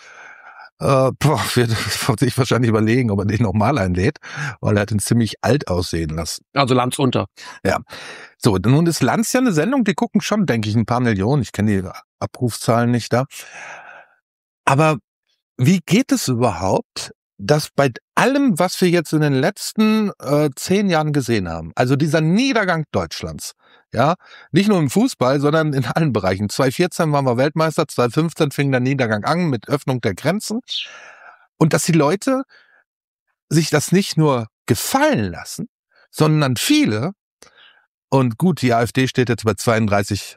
wird sich wahrscheinlich überlegen, ob er den nochmal einlädt, weil er hat ihn ziemlich alt aussehen lassen. Also Lanz unter. Ja. So, nun ist Lanz ja eine Sendung, die gucken schon, denke ich, ein paar Millionen. Ich kenne die Abrufzahlen nicht da. Aber wie geht es überhaupt, dass bei allem, was wir jetzt in den letzten 10 Jahren gesehen haben, also dieser Niedergang Deutschlands, ja, nicht nur im Fußball, sondern in allen Bereichen. 2014 waren wir Weltmeister, 2015 fing der Niedergang an mit Öffnung der Grenzen. Und dass die Leute sich das nicht nur gefallen lassen, sondern viele, und gut, die AfD steht jetzt bei 32%,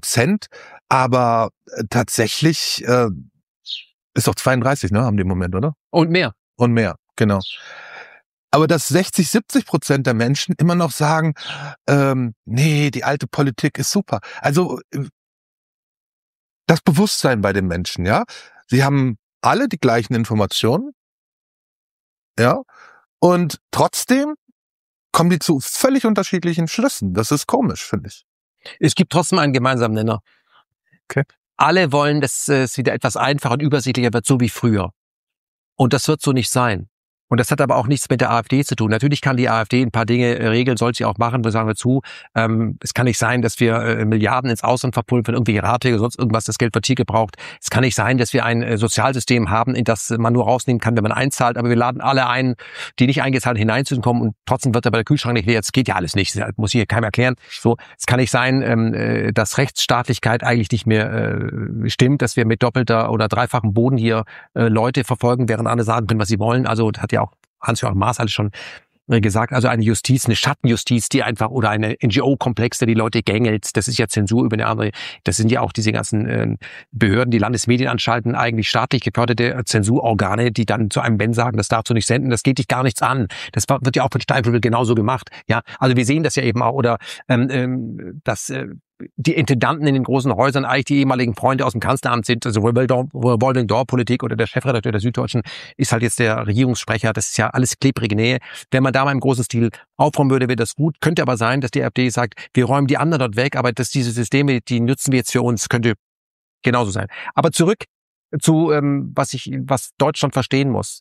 aber tatsächlich ist doch 32, ne, haben die im Moment, oder? Und mehr. Und mehr, genau. Aber dass 60-70% der Menschen immer noch sagen, nee, die alte Politik ist super. Also das Bewusstsein bei den Menschen, ja. Sie haben alle die gleichen Informationen, ja, und trotzdem kommen die zu völlig unterschiedlichen Schlüssen. Das ist komisch, finde ich. Es gibt trotzdem einen gemeinsamen Nenner. Okay. Alle wollen, dass es wieder etwas einfacher und übersichtlicher wird, so wie früher. Und das wird so nicht sein. Und das hat aber auch nichts mit der AfD zu tun. Natürlich kann die AfD ein paar Dinge regeln, soll sie auch machen, das sagen wir zu. Es kann nicht sein, dass wir Milliarden ins Ausland verpulvern, irgendwie Ratschläge, sonst irgendwas, das Geld wird hier gebraucht. Es kann nicht sein, dass wir ein Sozialsystem haben, in das man nur rausnehmen kann, wenn man einzahlt, aber wir laden alle ein, die nicht eingezahlt hineinzukommen und trotzdem wird aber der Kühlschrank nicht leer. Das geht ja alles nicht, das muss hier keinem erklären. So, es kann nicht sein, dass Rechtsstaatlichkeit eigentlich nicht mehr stimmt, dass wir mit doppelter oder dreifachem Boden hier Leute verfolgen, während andere sagen können, was sie wollen. Also das hat ja auch Hans-Joachim Maaß alles schon gesagt, also eine Justiz, eine Schattenjustiz, die einfach, oder eine NGO-Komplex, der die Leute gängelt, das ist ja Zensur über eine andere, das sind ja auch diese ganzen Behörden, die Landesmedien anschalten, eigentlich staatlich geförderte Zensurorgane, die dann zu einem Ben sagen, das darfst du nicht senden, das geht dich gar nichts an. Das wird ja auch von Steinbrück genauso gemacht. Ja, also wir sehen das ja eben auch, oder dass die Intendanten in den großen Häusern eigentlich die ehemaligen Freunde aus dem Kanzleramt sind, also Revolving Door Politik, oder der Chefredakteur der Süddeutschen ist halt jetzt der Regierungssprecher, das ist ja alles klebrige Nähe. Wenn man da mal im großen Stil aufräumen würde, wäre das gut. Könnte aber sein, dass die AfD sagt, wir räumen die anderen dort weg, aber dass diese Systeme, die nutzen wir jetzt für uns, könnte genauso sein. Aber zurück zu, was Deutschland verstehen muss.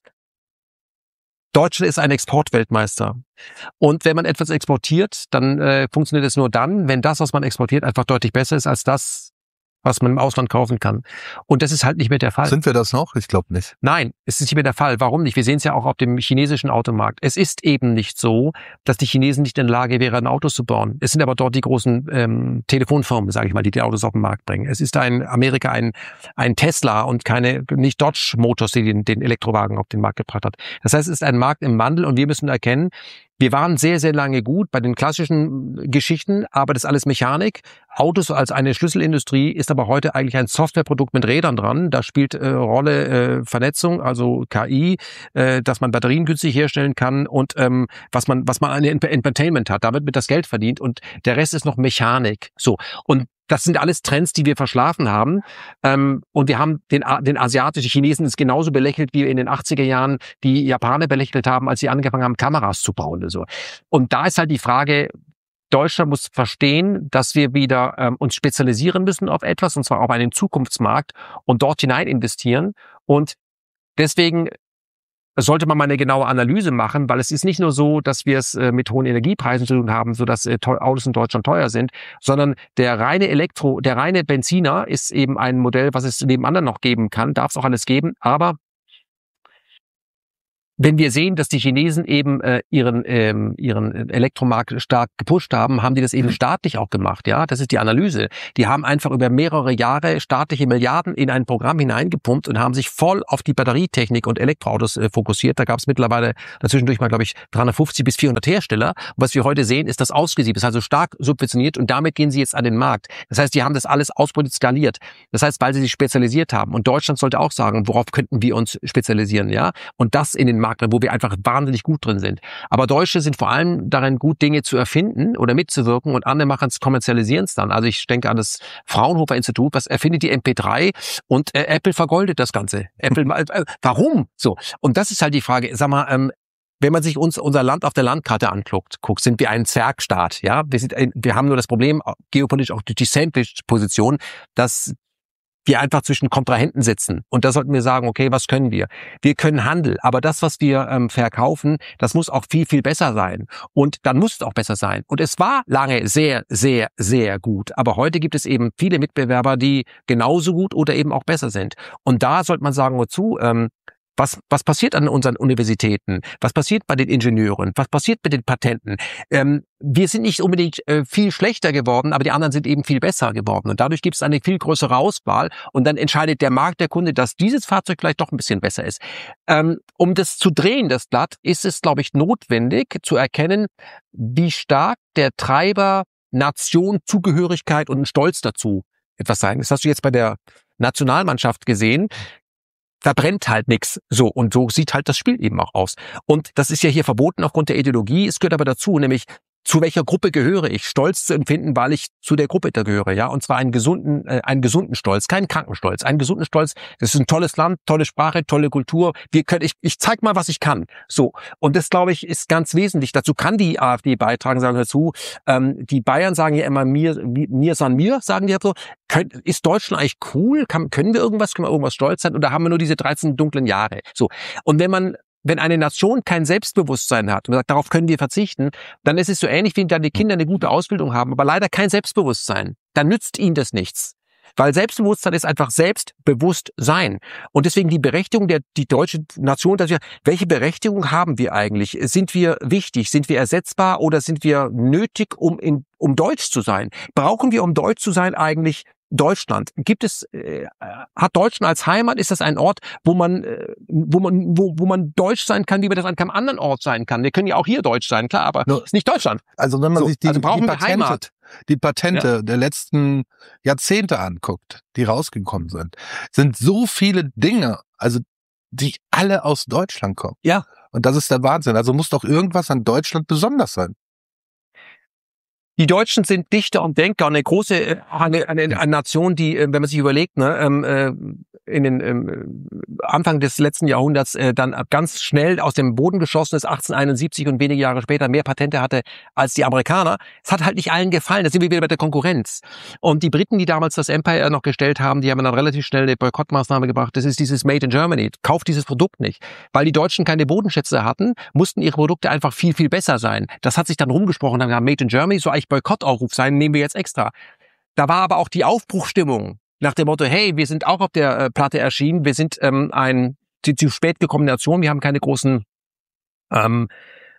Deutschland ist ein Exportweltmeister. Und wenn man etwas exportiert, dann funktioniert es nur dann, wenn das, was man exportiert, einfach deutlich besser ist als das, was man im Ausland kaufen kann. Und das ist halt nicht mehr der Fall. Sind wir das noch? Ich glaube nicht. Nein, es ist nicht mehr der Fall. Warum nicht? Wir sehen es ja auch auf dem chinesischen Automarkt. Es ist eben nicht so, dass die Chinesen nicht in der Lage wären, Autos zu bauen. Es sind aber dort die großen Telefonfirmen, sage ich mal, die Autos auf den Markt bringen. Es ist in Amerika ein Tesla und nicht Dodge Motors, die den Elektrowagen auf den Markt gebracht hat. Das heißt, es ist ein Markt im Wandel und wir müssen erkennen, wir waren sehr, sehr lange gut bei den klassischen Geschichten, aber das ist alles Mechanik. Autos als eine Schlüsselindustrie ist aber heute eigentlich ein Softwareprodukt mit Rädern dran. Da spielt Rolle Vernetzung, also KI, dass man Batterien günstig herstellen kann und was man an Entertainment hat. Damit wird das Geld verdient und der Rest ist noch Mechanik. So. Und das sind alles Trends, die wir verschlafen haben. Und wir haben den asiatischen Chinesen ist genauso belächelt, wie wir in den 80er Jahren die Japaner belächelt haben, als sie angefangen haben, Kameras zu bauen oder so. Und da ist halt die Frage, Deutschland muss verstehen, dass wir wieder uns spezialisieren müssen auf etwas, und zwar auf einen Zukunftsmarkt und dort hinein investieren. Und deswegen sollte man mal eine genaue Analyse machen, weil es ist nicht nur so, dass wir es mit hohen Energiepreisen zu tun haben, sodass Autos in Deutschland teuer sind, sondern der reine Benziner ist eben ein Modell, was es neben anderen noch geben kann, darf es auch alles geben, aber wenn wir sehen, dass die Chinesen eben ihren Elektromarkt stark gepusht haben, haben die das eben staatlich auch gemacht. Ja, das ist die Analyse. Die haben einfach über mehrere Jahre staatliche Milliarden in ein Programm hineingepumpt und haben sich voll auf die Batterietechnik und Elektroautos fokussiert. Da gab es mittlerweile dazwischendurch mal, glaube ich, 350 bis 400 Hersteller. Und was wir heute sehen, ist das ausgesiebt. Das ist also stark subventioniert und damit gehen sie jetzt an den Markt. Das heißt, die haben das alles ausprobiert, skaliert. Das heißt, weil sie sich spezialisiert haben. Und Deutschland sollte auch sagen, worauf könnten wir uns spezialisieren, ja? Und das in den Markt, wo wir einfach wahnsinnig gut drin sind. Aber Deutsche sind vor allem darin gut, Dinge zu erfinden oder mitzuwirken und andere machen es, kommerzialisieren es dann. Also ich denke an das Fraunhofer Institut, was erfindet die MP3 und Apple vergoldet das Ganze. Apple, warum? So. Und das ist halt die Frage, sag mal, wenn man sich unser Land auf der Landkarte anguckt, sind wir ein Zwergstaat, ja? Wir haben nur das Problem, geopolitisch auch durch die Sandwich-Position, dass wir einfach zwischen Kontrahenten sitzen. Und da sollten wir sagen, okay, was können wir? Wir können Handel, aber das, was wir verkaufen, das muss auch viel, viel besser sein. Und dann muss es auch besser sein. Und es war lange sehr, sehr, sehr gut. Aber heute gibt es eben viele Mitbewerber, die genauso gut oder eben auch besser sind. Und da sollte man sagen, wozu, was passiert an unseren Universitäten? Was passiert bei den Ingenieuren? Was passiert mit den Patenten? Wir sind nicht unbedingt viel schlechter geworden, aber die anderen sind eben viel besser geworden. Und dadurch gibt es eine viel größere Auswahl. Und dann entscheidet der Markt, der Kunde, dass dieses Fahrzeug vielleicht doch ein bisschen besser ist. Um das zu drehen, das Blatt, ist es, glaube ich, notwendig zu erkennen, wie stark der Treiber Nation, Zugehörigkeit und ein Stolz dazu etwas sein. Das hast du jetzt bei der Nationalmannschaft gesehen. Da brennt halt nichts. So, und so sieht halt das Spiel eben auch aus. Und das ist ja hier verboten aufgrund der Ideologie. Es gehört aber dazu, nämlich zu welcher Gruppe gehöre ich? Stolz zu empfinden, weil ich zu der Gruppe da gehöre, ja. Und zwar einen gesunden Stolz, keinen kranken Stolz. Einen gesunden Stolz, das ist ein tolles Land, tolle Sprache, tolle Kultur. Ich zeig mal, was ich kann. So. Und das, glaube ich, ist ganz wesentlich. Dazu kann die AfD beitragen, sagen dazu. Die Bayern sagen ja immer mir, sagen die ja so. Ist Deutschland eigentlich cool? Können wir irgendwas stolz sein? Oder haben wir nur diese 13 dunklen Jahre? So. Und wenn eine Nation kein Selbstbewusstsein hat und sagt, darauf können wir verzichten, dann ist es so ähnlich, wie dann die Kinder eine gute Ausbildung haben, aber leider kein Selbstbewusstsein. Dann nützt ihnen das nichts. Weil Selbstbewusstsein ist einfach Selbstbewusstsein. Und deswegen die Berechtigung die deutsche Nation, welche Berechtigung haben wir eigentlich? Sind wir wichtig? Sind wir ersetzbar oder sind wir nötig, um deutsch zu sein? Brauchen wir, um deutsch zu sein, eigentlich Deutschland? Hat Deutschland als Heimat? Ist das ein Ort, wo man deutsch sein kann, wie man das an keinem anderen Ort sein kann? Wir können ja auch hier deutsch sein, klar, aber ist nicht Deutschland. Also wenn man sich die Patente der letzten Jahrzehnte anguckt, die rausgekommen sind so viele Dinge, also die alle aus Deutschland kommen. Ja. Und das ist der Wahnsinn. Also muss doch irgendwas an Deutschland besonders sein. Die Deutschen sind Dichter und Denker, eine große, eine Nation, die, wenn man sich überlegt, in den Anfang des letzten Jahrhunderts dann ganz schnell aus dem Boden geschossen ist, 1871 und wenige Jahre später mehr Patente hatte als die Amerikaner. Es hat halt nicht allen gefallen. Da sind wir wieder bei der Konkurrenz. Und die Briten, die damals das Empire noch gestellt haben, die haben dann relativ schnell eine Boykottmaßnahme gebracht. Das ist dieses Made in Germany. Kauft dieses Produkt nicht. Weil die Deutschen keine Bodenschätze hatten, mussten ihre Produkte einfach viel, viel besser sein. Das hat sich dann rumgesprochen. Dann Made in Germany, so eigentlich Boykottaufruf sein, nehmen wir jetzt extra. Da war aber auch die Aufbruchstimmung nach dem Motto, hey, wir sind auch auf der Platte erschienen, wir sind zu spät gekommene Nation, wir haben keine großen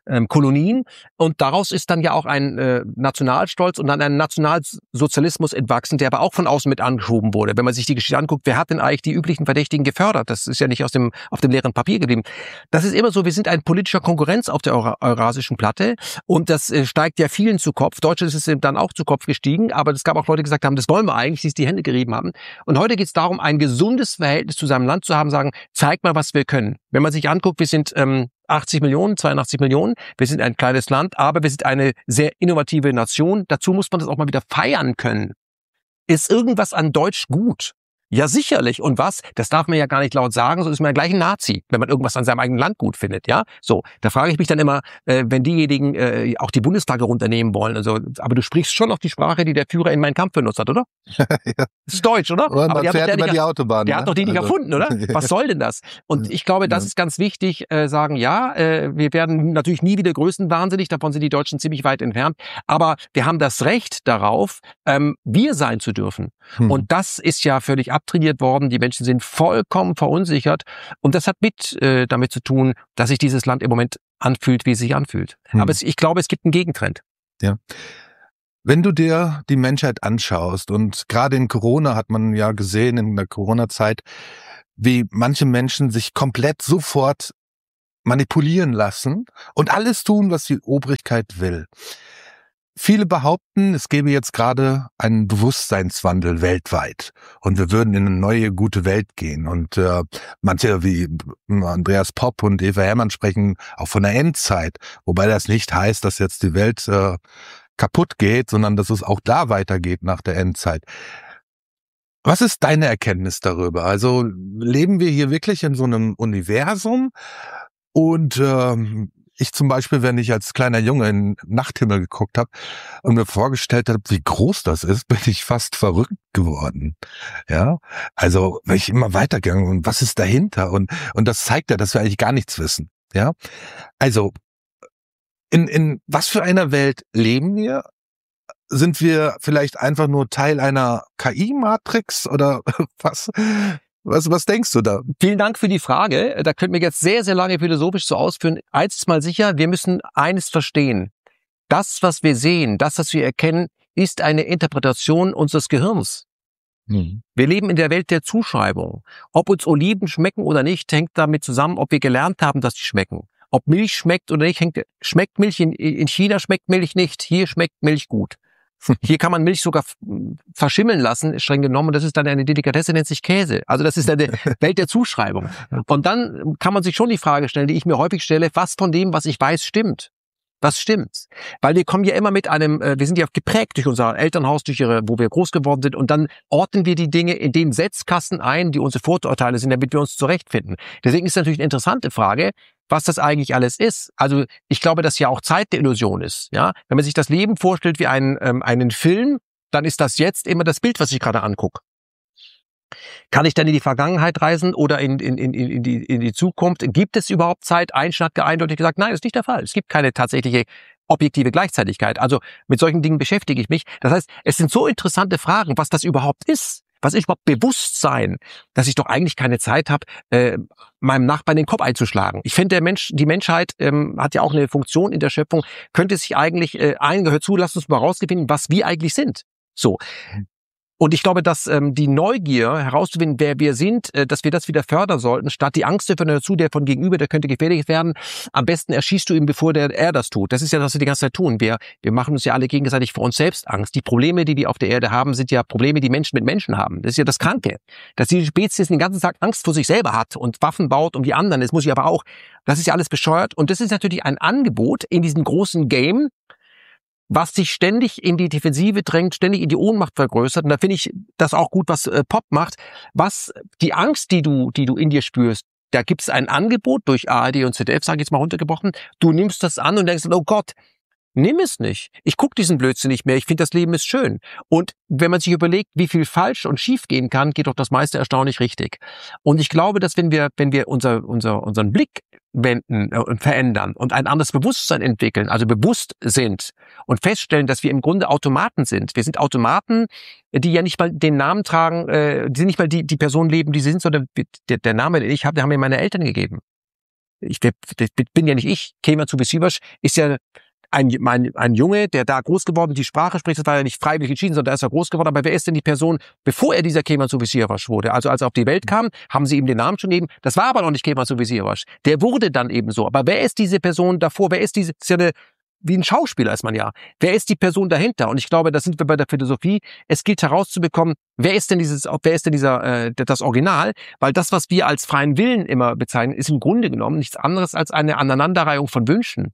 Kolonien. Und daraus ist dann ja auch ein Nationalstolz und dann ein Nationalsozialismus entwachsen, der aber auch von außen mit angeschoben wurde. Wenn man sich die Geschichte anguckt, wer hat denn eigentlich die üblichen Verdächtigen gefördert? Das ist ja nicht auf dem leeren Papier geblieben. Das ist immer so, wir sind ein politischer Konkurrenz auf der eurasischen Platte und das steigt ja vielen zu Kopf. Deutschland ist es dann auch zu Kopf gestiegen, aber es gab auch Leute, die gesagt haben, das wollen wir eigentlich, die sich die Hände gerieben haben. Und heute geht es darum, ein gesundes Verhältnis zu seinem Land zu haben, sagen, zeig mal, was wir können. Wenn man sich anguckt, wir sind 80 Millionen, 82 Millionen. Wir sind ein kleines Land, aber wir sind eine sehr innovative Nation. Dazu muss man das auch mal wieder feiern können. Ist irgendwas an Deutsch gut? Ja, sicherlich. Und was? Das darf man ja gar nicht laut sagen, sonst ist man ja gleich ein Nazi, wenn man irgendwas an seinem eigenen Land gut findet, ja? So, da frage ich mich dann immer, wenn diejenigen auch die Bundesflagge runternehmen wollen, also, aber du sprichst schon noch die Sprache, die der Führer in Mein Kampf benutzt hat, oder? Ja. Das ist Deutsch, oder? Und Aber man fährt über die Autobahn. der hat doch die nicht erfunden, oder? Was soll denn das? Und ich glaube, das ist ganz wichtig, sagen, ja, wir werden natürlich nie wieder größenwahnsinnig, davon sind die Deutschen ziemlich weit entfernt, aber wir haben das Recht darauf, wir sein zu dürfen. Und das ist ja völlig abtrainiert worden. Die Menschen sind vollkommen verunsichert. Und das hat damit zu tun, dass sich dieses Land im Moment anfühlt, wie es sich anfühlt. Aber ich glaube, es gibt einen Gegentrend. Ja. Wenn du dir die Menschheit anschaust, und gerade in Corona hat man ja gesehen, in der Corona-Zeit, wie manche Menschen sich komplett sofort manipulieren lassen und alles tun, was die Obrigkeit will. Viele behaupten, es gäbe jetzt gerade einen Bewusstseinswandel weltweit und wir würden in eine neue, gute Welt gehen. Und manche wie Andreas Popp und Eva Herrmann sprechen auch von der Endzeit, wobei das nicht heißt, dass jetzt die Welt kaputt geht, sondern dass es auch da weitergeht nach der Endzeit. Was ist deine Erkenntnis darüber? Also leben wir hier wirklich in so einem Universum? Und ich zum Beispiel, wenn ich als kleiner Junge in den Nachthimmel geguckt habe und mir vorgestellt habe, wie groß das ist, bin ich fast verrückt geworden. Ja, also weil ich immer weitergegangen und was ist dahinter? Und das zeigt ja, dass wir eigentlich gar nichts wissen. Ja, also in was für einer Welt leben wir? Sind wir vielleicht einfach nur Teil einer KI-Matrix oder was? Was denkst du da? Vielen Dank für die Frage. Da könnten wir jetzt sehr, sehr lange philosophisch so ausführen. Eins ist mal sicher, wir müssen eines verstehen. Das, was wir sehen, das, was wir erkennen, ist eine Interpretation unseres Gehirns. Wir leben in der Welt der Zuschreibung. Ob uns Oliven schmecken oder nicht, hängt damit zusammen, ob wir gelernt haben, dass sie schmecken. Ob Milch schmeckt oder nicht, schmeckt Milch in China, schmeckt Milch nicht. Hier schmeckt Milch gut. Hier kann man Milch sogar verschimmeln lassen, streng genommen. Und das ist dann eine Delikatesse, nennt sich Käse. Also das ist eine Welt der Zuschreibung. Und dann kann man sich schon die Frage stellen, die ich mir häufig stelle, was von dem, was ich weiß, stimmt? Was stimmt? Weil wir kommen ja immer mit einem, wir sind ja geprägt durch unser Elternhaus, wo wir groß geworden sind. Und dann ordnen wir die Dinge in den Setzkasten ein, die unsere Vorurteile sind, damit wir uns zurechtfinden. Deswegen ist natürlich eine interessante Frage, was das eigentlich alles ist. Also ich glaube, dass ja auch Zeit eine Illusion ist. Ja, wenn man sich das Leben vorstellt wie einen Film, dann ist das jetzt immer das Bild, was ich gerade angucke. Kann ich dann in die Vergangenheit reisen oder in die Zukunft? Gibt es überhaupt Zeit? Einstein hat eindeutig gesagt, nein, das ist nicht der Fall. Es gibt keine tatsächliche objektive Gleichzeitigkeit. Also mit solchen Dingen beschäftige ich mich. Das heißt, es sind so interessante Fragen, was das überhaupt ist. Was ist überhaupt Bewusstsein, dass ich doch eigentlich keine Zeit habe, meinem Nachbarn den Kopf einzuschlagen? Ich finde, die Menschheit hat ja auch eine Funktion in der Schöpfung, könnte sich eigentlich hör zu, lass uns mal rausfinden, was wir eigentlich sind. So. Und ich glaube, dass die Neugier herauszufinden, wer wir sind, dass wir das wieder fördern sollten, statt die Angst dazu, der von gegenüber, der könnte gefährlich werden. Am besten erschießt du ihn, bevor er das tut. Das ist ja, was wir die ganze Zeit tun. Wir machen uns ja alle gegenseitig vor uns selbst Angst. Die Probleme, die wir auf der Erde haben, sind ja Probleme, die Menschen mit Menschen haben. Das ist ja das Kranke. Dass die Spezies den ganzen Tag Angst vor sich selber hat und Waffen baut um die anderen. Das muss ich aber auch. Das ist ja alles bescheuert. Und das ist natürlich ein Angebot in diesem großen Game, was sich ständig in die Defensive drängt, ständig in die Ohnmacht vergrößert. Und da finde ich das auch gut, was Popp macht. Was die Angst, die du in dir spürst, da gibt es ein Angebot durch ARD und ZDF, sage ich jetzt mal runtergebrochen. Du nimmst das an und denkst, oh Gott, nimm es nicht. Ich gucke diesen Blödsinn nicht mehr. Ich finde, das Leben ist schön. Und wenn man sich überlegt, wie viel falsch und schief gehen kann, geht doch das meiste erstaunlich richtig. Und ich glaube, dass wenn wir unseren Blick wenden und verändern und ein anderes Bewusstsein entwickeln, also bewusst sind und feststellen, dass wir im Grunde Automaten sind. Wir sind Automaten, die ja nicht mal den Namen tragen, die nicht mal die Person leben, die sie sind, sondern der Name, den ich habe, den haben mir meine Eltern gegeben. bin ja nicht ich, Kemal Suevicius ist ja ein Junge, der da groß geworden, die Sprache spricht, das war ja nicht freiwillig entschieden, sondern da ist er groß geworden. Aber wer ist denn die Person, bevor er dieser Kemal Suevicius wurde? Also als er auf die Welt kam, haben sie ihm den Namen schon gegeben. Das war aber noch nicht Kemal Suevicius. Der wurde dann eben so. Aber wer ist diese Person davor? Wer ist diese, ist ja wie ein Schauspieler ist man ja. Wer ist die Person dahinter? Und ich glaube, da sind wir bei der Philosophie. Es gilt herauszubekommen, wer ist denn das Original? Weil das, was wir als freien Willen immer bezeichnen, ist im Grunde genommen nichts anderes als eine Aneinanderreihung von Wünschen.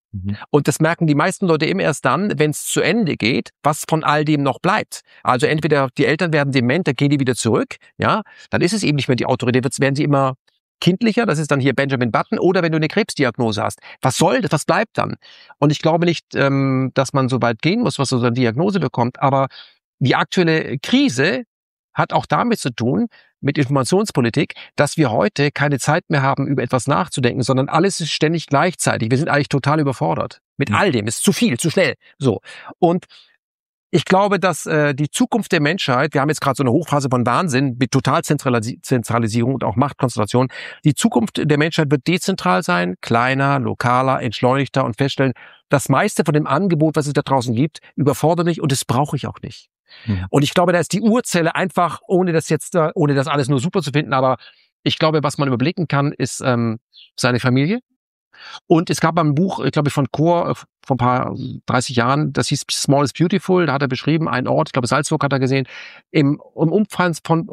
Und das merken die meisten Leute immer erst dann, wenn es zu Ende geht, was von all dem noch bleibt. Also entweder die Eltern werden dement, dann gehen die wieder zurück, ja, dann ist es eben nicht mehr die Autorität, werden sie immer kindlicher, das ist dann hier Benjamin Button, oder wenn du eine Krebsdiagnose hast. Was soll das? Was bleibt dann? Und ich glaube nicht, dass man so weit gehen muss, was so eine Diagnose bekommt, aber die aktuelle Krise hat auch damit zu tun, mit Informationspolitik, dass wir heute keine Zeit mehr haben, über etwas nachzudenken, sondern alles ist ständig gleichzeitig. Wir sind eigentlich total überfordert. Mit all dem. Ist zu viel, zu schnell. So. Und ich glaube, dass die Zukunft der Menschheit, wir haben jetzt gerade so eine Hochphase von Wahnsinn mit Totalzentralisierung und auch Machtkonzentration. Die Zukunft der Menschheit wird dezentral sein, kleiner, lokaler, entschleunigter und feststellen, das meiste von dem Angebot, was es da draußen gibt, überfordert mich und das brauche ich auch nicht. Und ich glaube, da ist die Urzelle einfach, ohne das alles nur super zu finden, aber ich glaube, was man überblicken kann, ist seine Familie. Und es gab ein Buch, ich glaube, von Kohr vor ein paar 30 Jahren, das hieß Small is Beautiful, da hat er beschrieben, einen Ort, ich glaube Salzburg hat er gesehen, im Umkreis von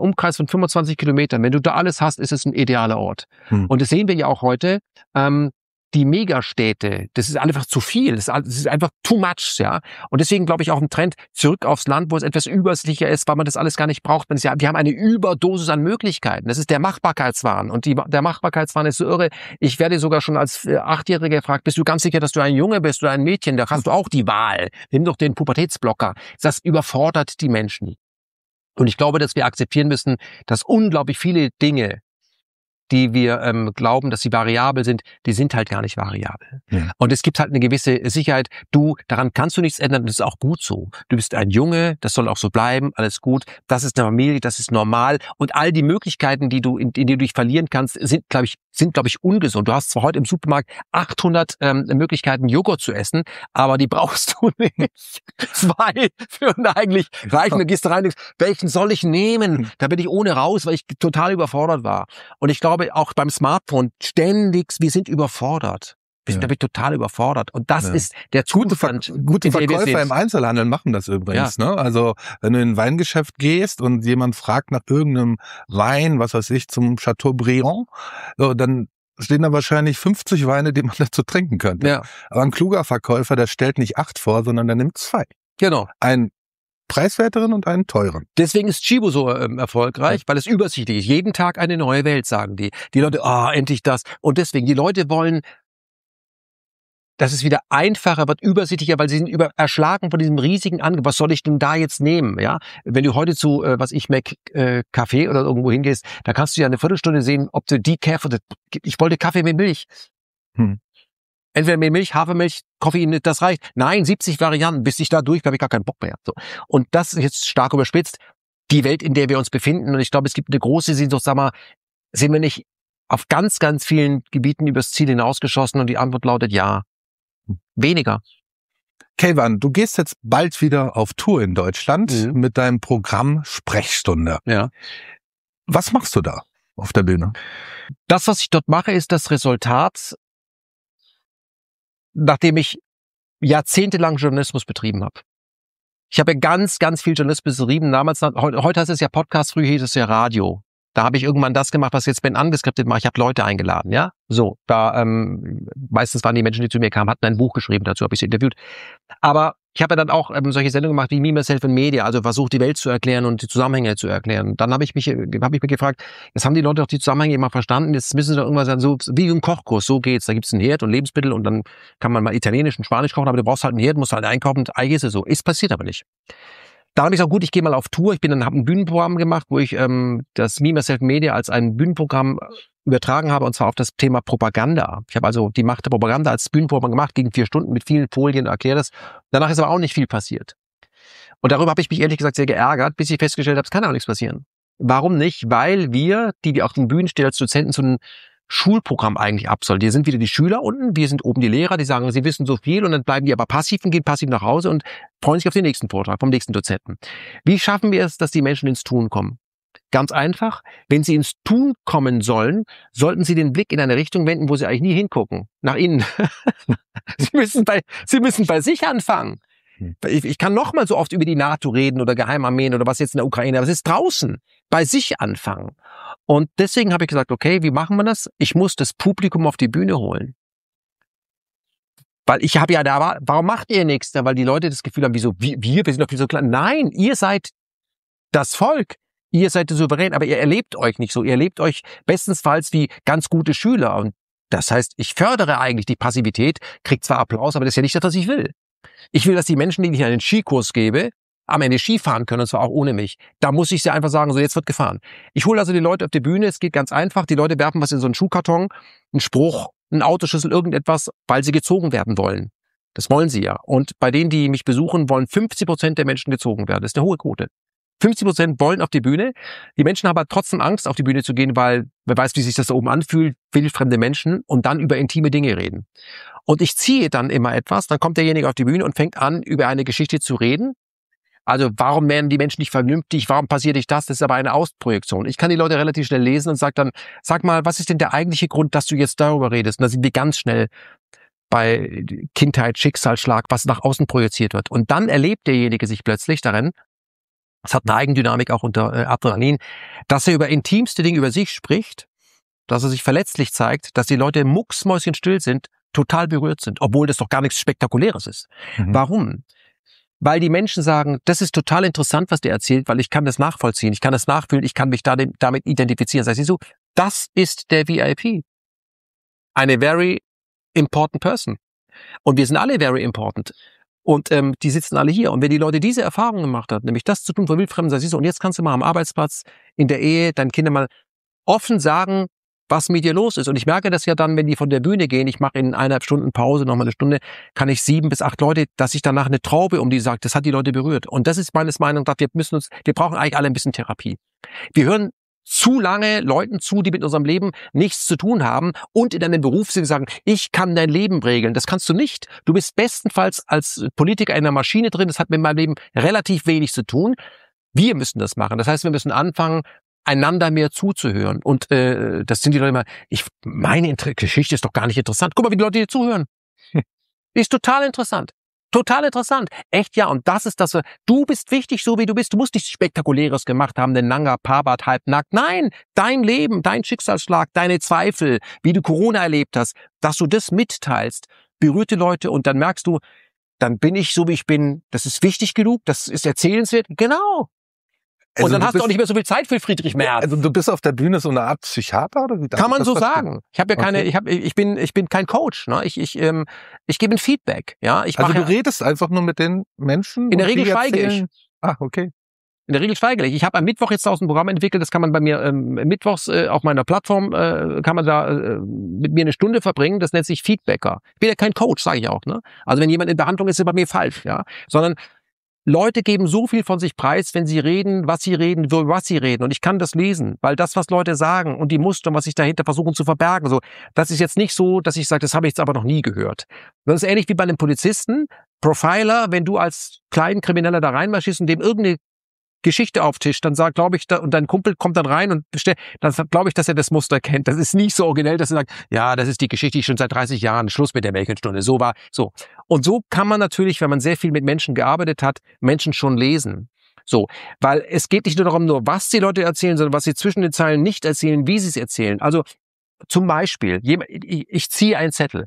25 Kilometern. Wenn du da alles hast, ist es ein idealer Ort. Und das sehen wir ja auch heute. Die Megastädte, das ist einfach zu viel, das ist einfach too much, ja. Und deswegen glaube ich auch ein Trend zurück aufs Land, wo es etwas übersichtlicher ist, weil man das alles gar nicht braucht. Wir haben eine Überdosis an Möglichkeiten. Das ist der Machbarkeitswahn. Und der Machbarkeitswahn ist so irre. Ich werde sogar schon als 8-Jähriger gefragt, bist du ganz sicher, dass du ein Junge bist oder ein Mädchen? Da hast du auch die Wahl. Nimm doch den Pubertätsblocker. Das überfordert die Menschen. Und ich glaube, dass wir akzeptieren müssen, dass unglaublich viele Dinge, die wir glauben, dass sie variabel sind, die sind halt gar nicht variabel. Ja. Und es gibt halt eine gewisse Sicherheit. Daran kannst du nichts ändern, das ist auch gut so. Du bist ein Junge, das soll auch so bleiben, alles gut. Das ist eine Familie, das ist normal. Und all die Möglichkeiten, in die du dich verlieren kannst, sind, glaube ich, ungesund. Du hast zwar heute im Supermarkt 800 Möglichkeiten, Joghurt zu essen, aber die brauchst du nicht. 2 würden eigentlich reichen. Du gehst rein und denkst, welchen soll ich nehmen? Da bin ich ohne raus, weil ich total überfordert war. Und ich glaube, auch beim Smartphone wir sind überfordert. Da bin ich total überfordert. Und das ist der Zustand. Gute Verkäufer im Einzelhandel machen das übrigens. Ja. Ne? Also wenn du in ein Weingeschäft gehst und jemand fragt nach irgendeinem Wein, was weiß ich, zum Chateaubriand, so, dann stehen da wahrscheinlich 50 Weine, die man dazu trinken könnte. Ja. Aber ein kluger Verkäufer, der stellt nicht 8 vor, sondern der nimmt 2. Genau. Ein preiswerteren und einen teuren. Deswegen ist Chibo so erfolgreich, weil es übersichtlich ist. Jeden Tag eine neue Welt, sagen die. Die Leute, endlich das. Und deswegen, die Leute wollen, dass es wieder einfacher wird, übersichtlicher, weil sie sind erschlagen von diesem riesigen Angebot. Was soll ich denn da jetzt nehmen? Ja, wenn du heute zu, Café oder irgendwo hingehst, da kannst du ja eine Viertelstunde sehen, ob du Decaf oder, ich wollte Kaffee mit Milch. Entweder mit Milch, Hafermilch, Koffein, das reicht. Nein, 70 Varianten, bis ich da durch, habe ich gar keinen Bock mehr. So. Und das ist jetzt stark überspitzt. Die Welt, in der wir uns befinden, und ich glaube, es gibt eine große Sehnsucht, sind wir nicht auf ganz, ganz vielen Gebieten übers Ziel hinausgeschossen? Und die Antwort lautet ja. Weniger. Keyvan, du gehst jetzt bald wieder auf Tour in Deutschland mit deinem Programm Sprechstunde. Ja. Was machst du da auf der Bühne? Das, was ich dort mache, ist das Resultat, nachdem ich jahrzehntelang Journalismus betrieben habe. Ich habe ganz, ganz viel Journalismus betrieben. Damals, heute heißt es ja Podcast, früher hieß es ja Radio. Da habe ich irgendwann das gemacht, was jetzt Ben angeskriptet mache. Ich habe Leute eingeladen, ja. So, da meistens waren die Menschen, die zu mir kamen, hatten ein Buch geschrieben, dazu habe ich sie interviewt. Aber ich habe ja dann auch solche Sendungen gemacht wie Me, Myself and Media, also versucht, die Welt zu erklären und die Zusammenhänge zu erklären. Dann habe ich mich gefragt, jetzt haben die Leute doch die Zusammenhänge immer verstanden, jetzt müssen sie doch irgendwas sagen, so wie ein Kochkurs, so geht's. Da gibt's einen Herd und Lebensmittel und dann kann man mal Italienisch und Spanisch kochen, aber du brauchst halt einen Herd, musst halt einkaufen und ist es so. Ist passiert aber nicht. Da habe ich gesagt, gut, ich gehe mal auf Tour. Ich habe ein Bühnenprogramm gemacht, wo ich das Me, Myself Media als ein Bühnenprogramm übertragen habe, und zwar auf das Thema Propaganda. Ich habe also die Macht der Propaganda als Bühnenprogramm gemacht, gegen 4 Stunden mit vielen Folien, erkläre das. Danach ist aber auch nicht viel passiert. Und darüber habe ich mich ehrlich gesagt sehr geärgert, bis ich festgestellt habe, es kann auch nichts passieren. Warum nicht? Weil wir, die auf den Bühnen stehen als Dozenten, so einen Schulprogramm eigentlich absolviert. Hier sind wieder die Schüler unten, wir sind oben die Lehrer, die sagen, sie wissen so viel und dann bleiben die aber passiv und gehen passiv nach Hause und freuen sich auf den nächsten Vortrag vom nächsten Dozenten. Wie schaffen wir es, dass die Menschen ins Tun kommen? Ganz einfach, wenn sie ins Tun kommen sollen, sollten sie den Blick in eine Richtung wenden, wo sie eigentlich nie hingucken, nach innen. Sie müssen bei sich anfangen. Ich kann noch mal so oft über die NATO reden oder Geheimarmeen oder was jetzt in der Ukraine, aber es ist draußen, bei sich anfangen. Und deswegen habe ich gesagt, okay, wie machen wir das? Ich muss das Publikum auf die Bühne holen. Weil ich habe ja da, warum macht ihr nichts? Weil die Leute das Gefühl haben, wieso, wir sind doch viel so klein. Nein, ihr seid das Volk. Ihr seid souverän, aber ihr erlebt euch nicht so. Ihr erlebt euch bestensfalls wie ganz gute Schüler. Und das heißt, ich fördere eigentlich die Passivität, kriege zwar Applaus, aber das ist ja nicht das, was ich will. Ich will, dass die Menschen, denen ich einen Skikurs gebe, am Ende Ski fahren können, und zwar auch ohne mich. Da muss ich sie einfach sagen, so jetzt wird gefahren. Ich hole also die Leute auf die Bühne, es geht ganz einfach. Die Leute werfen was in so einen Schuhkarton, einen Spruch, einen Autoschlüssel, irgendetwas, weil sie gezogen werden wollen. Das wollen sie ja. Und bei denen, die mich besuchen, wollen 50% der Menschen gezogen werden. Das ist eine hohe Quote. 50% wollen auf die Bühne. Die Menschen haben aber trotzdem Angst, auf die Bühne zu gehen, weil wer weiß, wie sich das da oben anfühlt, wildfremde Menschen und dann über intime Dinge reden. Und ich ziehe dann immer etwas, dann kommt derjenige auf die Bühne und fängt an, über eine Geschichte zu reden. Also warum werden die Menschen nicht vernünftig, warum passiert nicht das? Das ist aber eine Ausprojektion. Ich kann die Leute relativ schnell lesen und sage dann, sag mal, was ist denn der eigentliche Grund, dass du jetzt darüber redest? Und da sind wir ganz schnell bei Kindheit, Schicksalsschlag, was nach außen projiziert wird. Und dann erlebt derjenige sich plötzlich darin, es hat eine Eigendynamik auch unter Adrenalin, dass er über intimste Dinge über sich spricht, dass er sich verletzlich zeigt, dass die Leute mucksmäuschenstill sind, total berührt sind, obwohl das doch gar nichts Spektakuläres ist. Warum? Weil die Menschen sagen, das ist total interessant, was der erzählt, weil ich kann das nachvollziehen, ich kann das nachfühlen, ich kann mich damit identifizieren. Das heißt, so, das ist der VIP. Eine very important person. Und wir sind alle very important. Und die sitzen alle hier. Und wenn die Leute diese Erfahrung gemacht haben, nämlich das zu tun vor Wildfremden, sagst du so, und jetzt kannst du mal am Arbeitsplatz, in der Ehe, deinen Kindern mal offen sagen, was mit dir los ist. Und ich merke das ja dann, wenn die von der Bühne gehen, ich mache in 1,5 Stunden Pause, nochmal eine Stunde, kann ich 7 bis 8 Leute, dass ich danach eine Traube um die sagt, das hat die Leute berührt. Und das ist meines Meinung nach, wir brauchen eigentlich alle ein bisschen Therapie. Wir hören zu lange Leuten zu, die mit unserem Leben nichts zu tun haben und in einem Beruf sind, sagen, ich kann dein Leben regeln. Das kannst du nicht. Du bist bestenfalls als Politiker in einer Maschine drin. Das hat mit meinem Leben relativ wenig zu tun. Wir müssen das machen. Das heißt, wir müssen anfangen, einander mehr zuzuhören. Und das sind die Leute immer, meine Geschichte ist doch gar nicht interessant. Guck mal, wie die Leute dir zuhören. Ist total interessant. Total interessant. Echt, ja. Und das ist das, du bist wichtig, so wie du bist. Du musst nichts Spektakuläres gemacht haben, den Nanga Parbat halbnackt. Nein, dein Leben, dein Schicksalsschlag, deine Zweifel, wie du Corona erlebt hast, dass du das mitteilst, berührt die Leute und dann merkst du, dann bin ich so, wie ich bin. Das ist wichtig genug, das ist erzählenswert. Genau. Also und dann hast du auch nicht mehr so viel Zeit für Friedrich Merz. Also du bist auf der Bühne so eine Art Psychiater oder wie? Kann man so sagen. Ich habe ja keine, ich bin kein Coach. Ne? Ich gebe ein Feedback. Ja, also du redest einfach nur mit den Menschen. In der Regel schweige ich. Ah, okay. In der Regel schweige ich. Ich habe am Mittwoch jetzt ein Programm entwickelt. Das kann man bei mir mittwochs auf meiner Plattform kann man da mit mir eine Stunde verbringen. Das nennt sich Feedbacker. Ich bin ja kein Coach, sage ich auch. Ne? Also wenn jemand in Behandlung ist, ist er bei mir falsch. Ja, sondern Leute geben so viel von sich preis, wenn sie reden, was sie reden, was sie reden. Und ich kann das lesen, weil das, was Leute sagen und die Muster, was sich dahinter versuchen zu verbergen, so, das ist jetzt nicht so, dass ich sage, das habe ich jetzt aber noch nie gehört. Das ist ähnlich wie bei einem Polizisten, Profiler, wenn du als Kleinkrimineller da reinmarschierst und dem irgendeine Geschichte auftischt, dann sagt, glaube ich, und dein Kumpel kommt dann rein und dann glaube ich, dass er das Muster kennt. Das ist nicht so originell, dass er sagt, ja, das ist die Geschichte, die schon seit 30 Jahren, Schluss mit der Märchenstunde. So war, so. Und so kann man natürlich, wenn man sehr viel mit Menschen gearbeitet hat, Menschen schon lesen. So. Weil es geht nicht nur darum, nur was die Leute erzählen, sondern was sie zwischen den Zeilen nicht erzählen, wie sie es erzählen. Also, zum Beispiel, ich ziehe einen Zettel.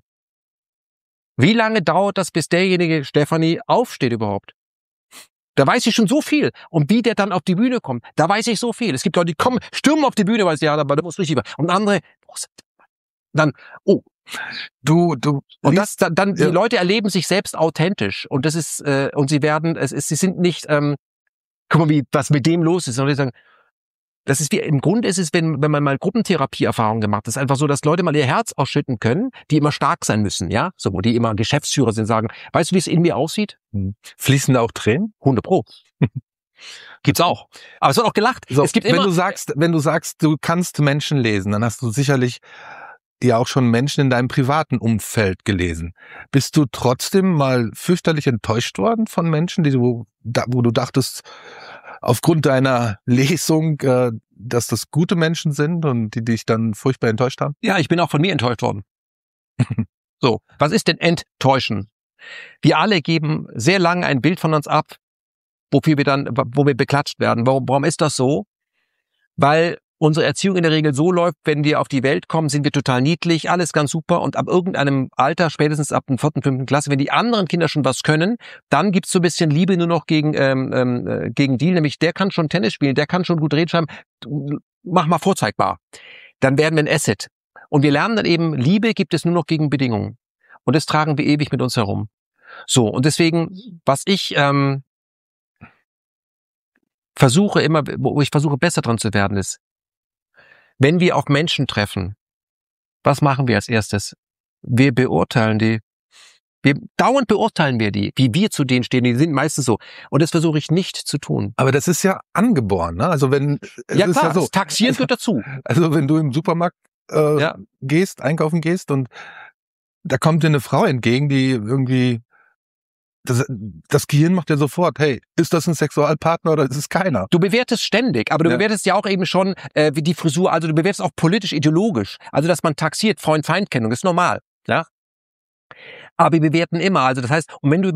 Wie lange dauert das, bis derjenige, Stefanie, aufsteht überhaupt? Da weiß ich schon so viel. Und wie der dann auf die Bühne kommt, da weiß ich so viel. Es gibt Leute, die kommen, stürmen auf die Bühne, weil sie, ja, aber da muss richtig. Und andere, dann, oh. Und das, dann, die Leute erleben sich selbst authentisch. Und das ist, und sie sind nicht, guck mal, was mit dem los ist. Sondern die sagen, das ist wie, im Grunde ist es, wenn man mal Gruppentherapieerfahrungen gemacht hat, ist einfach so, dass Leute mal ihr Herz ausschütten können, die immer stark sein müssen, ja? So, die immer Geschäftsführer sind, sagen, weißt du, wie es in mir aussieht? Fließen da auch Tränen? 100%. Gibt's auch. Aber es wird auch gelacht. So, es gibt immer, wenn du sagst, du kannst Menschen lesen, dann hast du sicherlich ja auch schon Menschen in deinem privaten Umfeld gelesen. Bist du trotzdem mal fürchterlich enttäuscht worden von Menschen, wo du dachtest, aufgrund deiner Lesung, dass das gute Menschen sind und die dich dann furchtbar enttäuscht haben? Ja, ich bin auch von mir enttäuscht worden. So, was ist denn enttäuschen? Wir alle geben sehr lange ein Bild von uns ab, wo wir beklatscht werden. Warum ist das so? Weil unsere Erziehung in der Regel so läuft, wenn wir auf die Welt kommen, sind wir total niedlich, alles ganz super und ab irgendeinem Alter, spätestens ab der 4., 5. Klasse, wenn die anderen Kinder schon was können, dann gibt's so ein bisschen Liebe nur noch gegen die, nämlich der kann schon Tennis spielen, der kann schon gut Reden schreiben, mach mal vorzeigbar. Dann werden wir ein Asset. Und wir lernen dann eben, Liebe gibt es nur noch gegen Bedingungen. Und das tragen wir ewig mit uns herum. So, und deswegen, was ich wo ich versuche besser dran zu werden, ist, wenn wir auf Menschen treffen, was machen wir als erstes? Wir beurteilen die. Dauernd beurteilen wir die, wie wir zu denen stehen. Die sind meistens so. Und das versuche ich nicht zu tun. Aber das ist ja angeboren, ne? Also wenn ja klar, ja so, das Taxieren gehört dazu. Also wenn du im Supermarkt einkaufen gehst und da kommt dir eine Frau entgegen, die irgendwie das Gehirn macht ja sofort, hey, ist das ein Sexualpartner oder ist es keiner? Du bewertest ständig, aber du bewertest ja auch eben schon wie die Frisur, also du bewertest auch politisch, ideologisch. Also dass man taxiert, Freund-Feind-Kennung, ist normal. Ja? Aber wir bewerten immer, also das heißt, und wenn du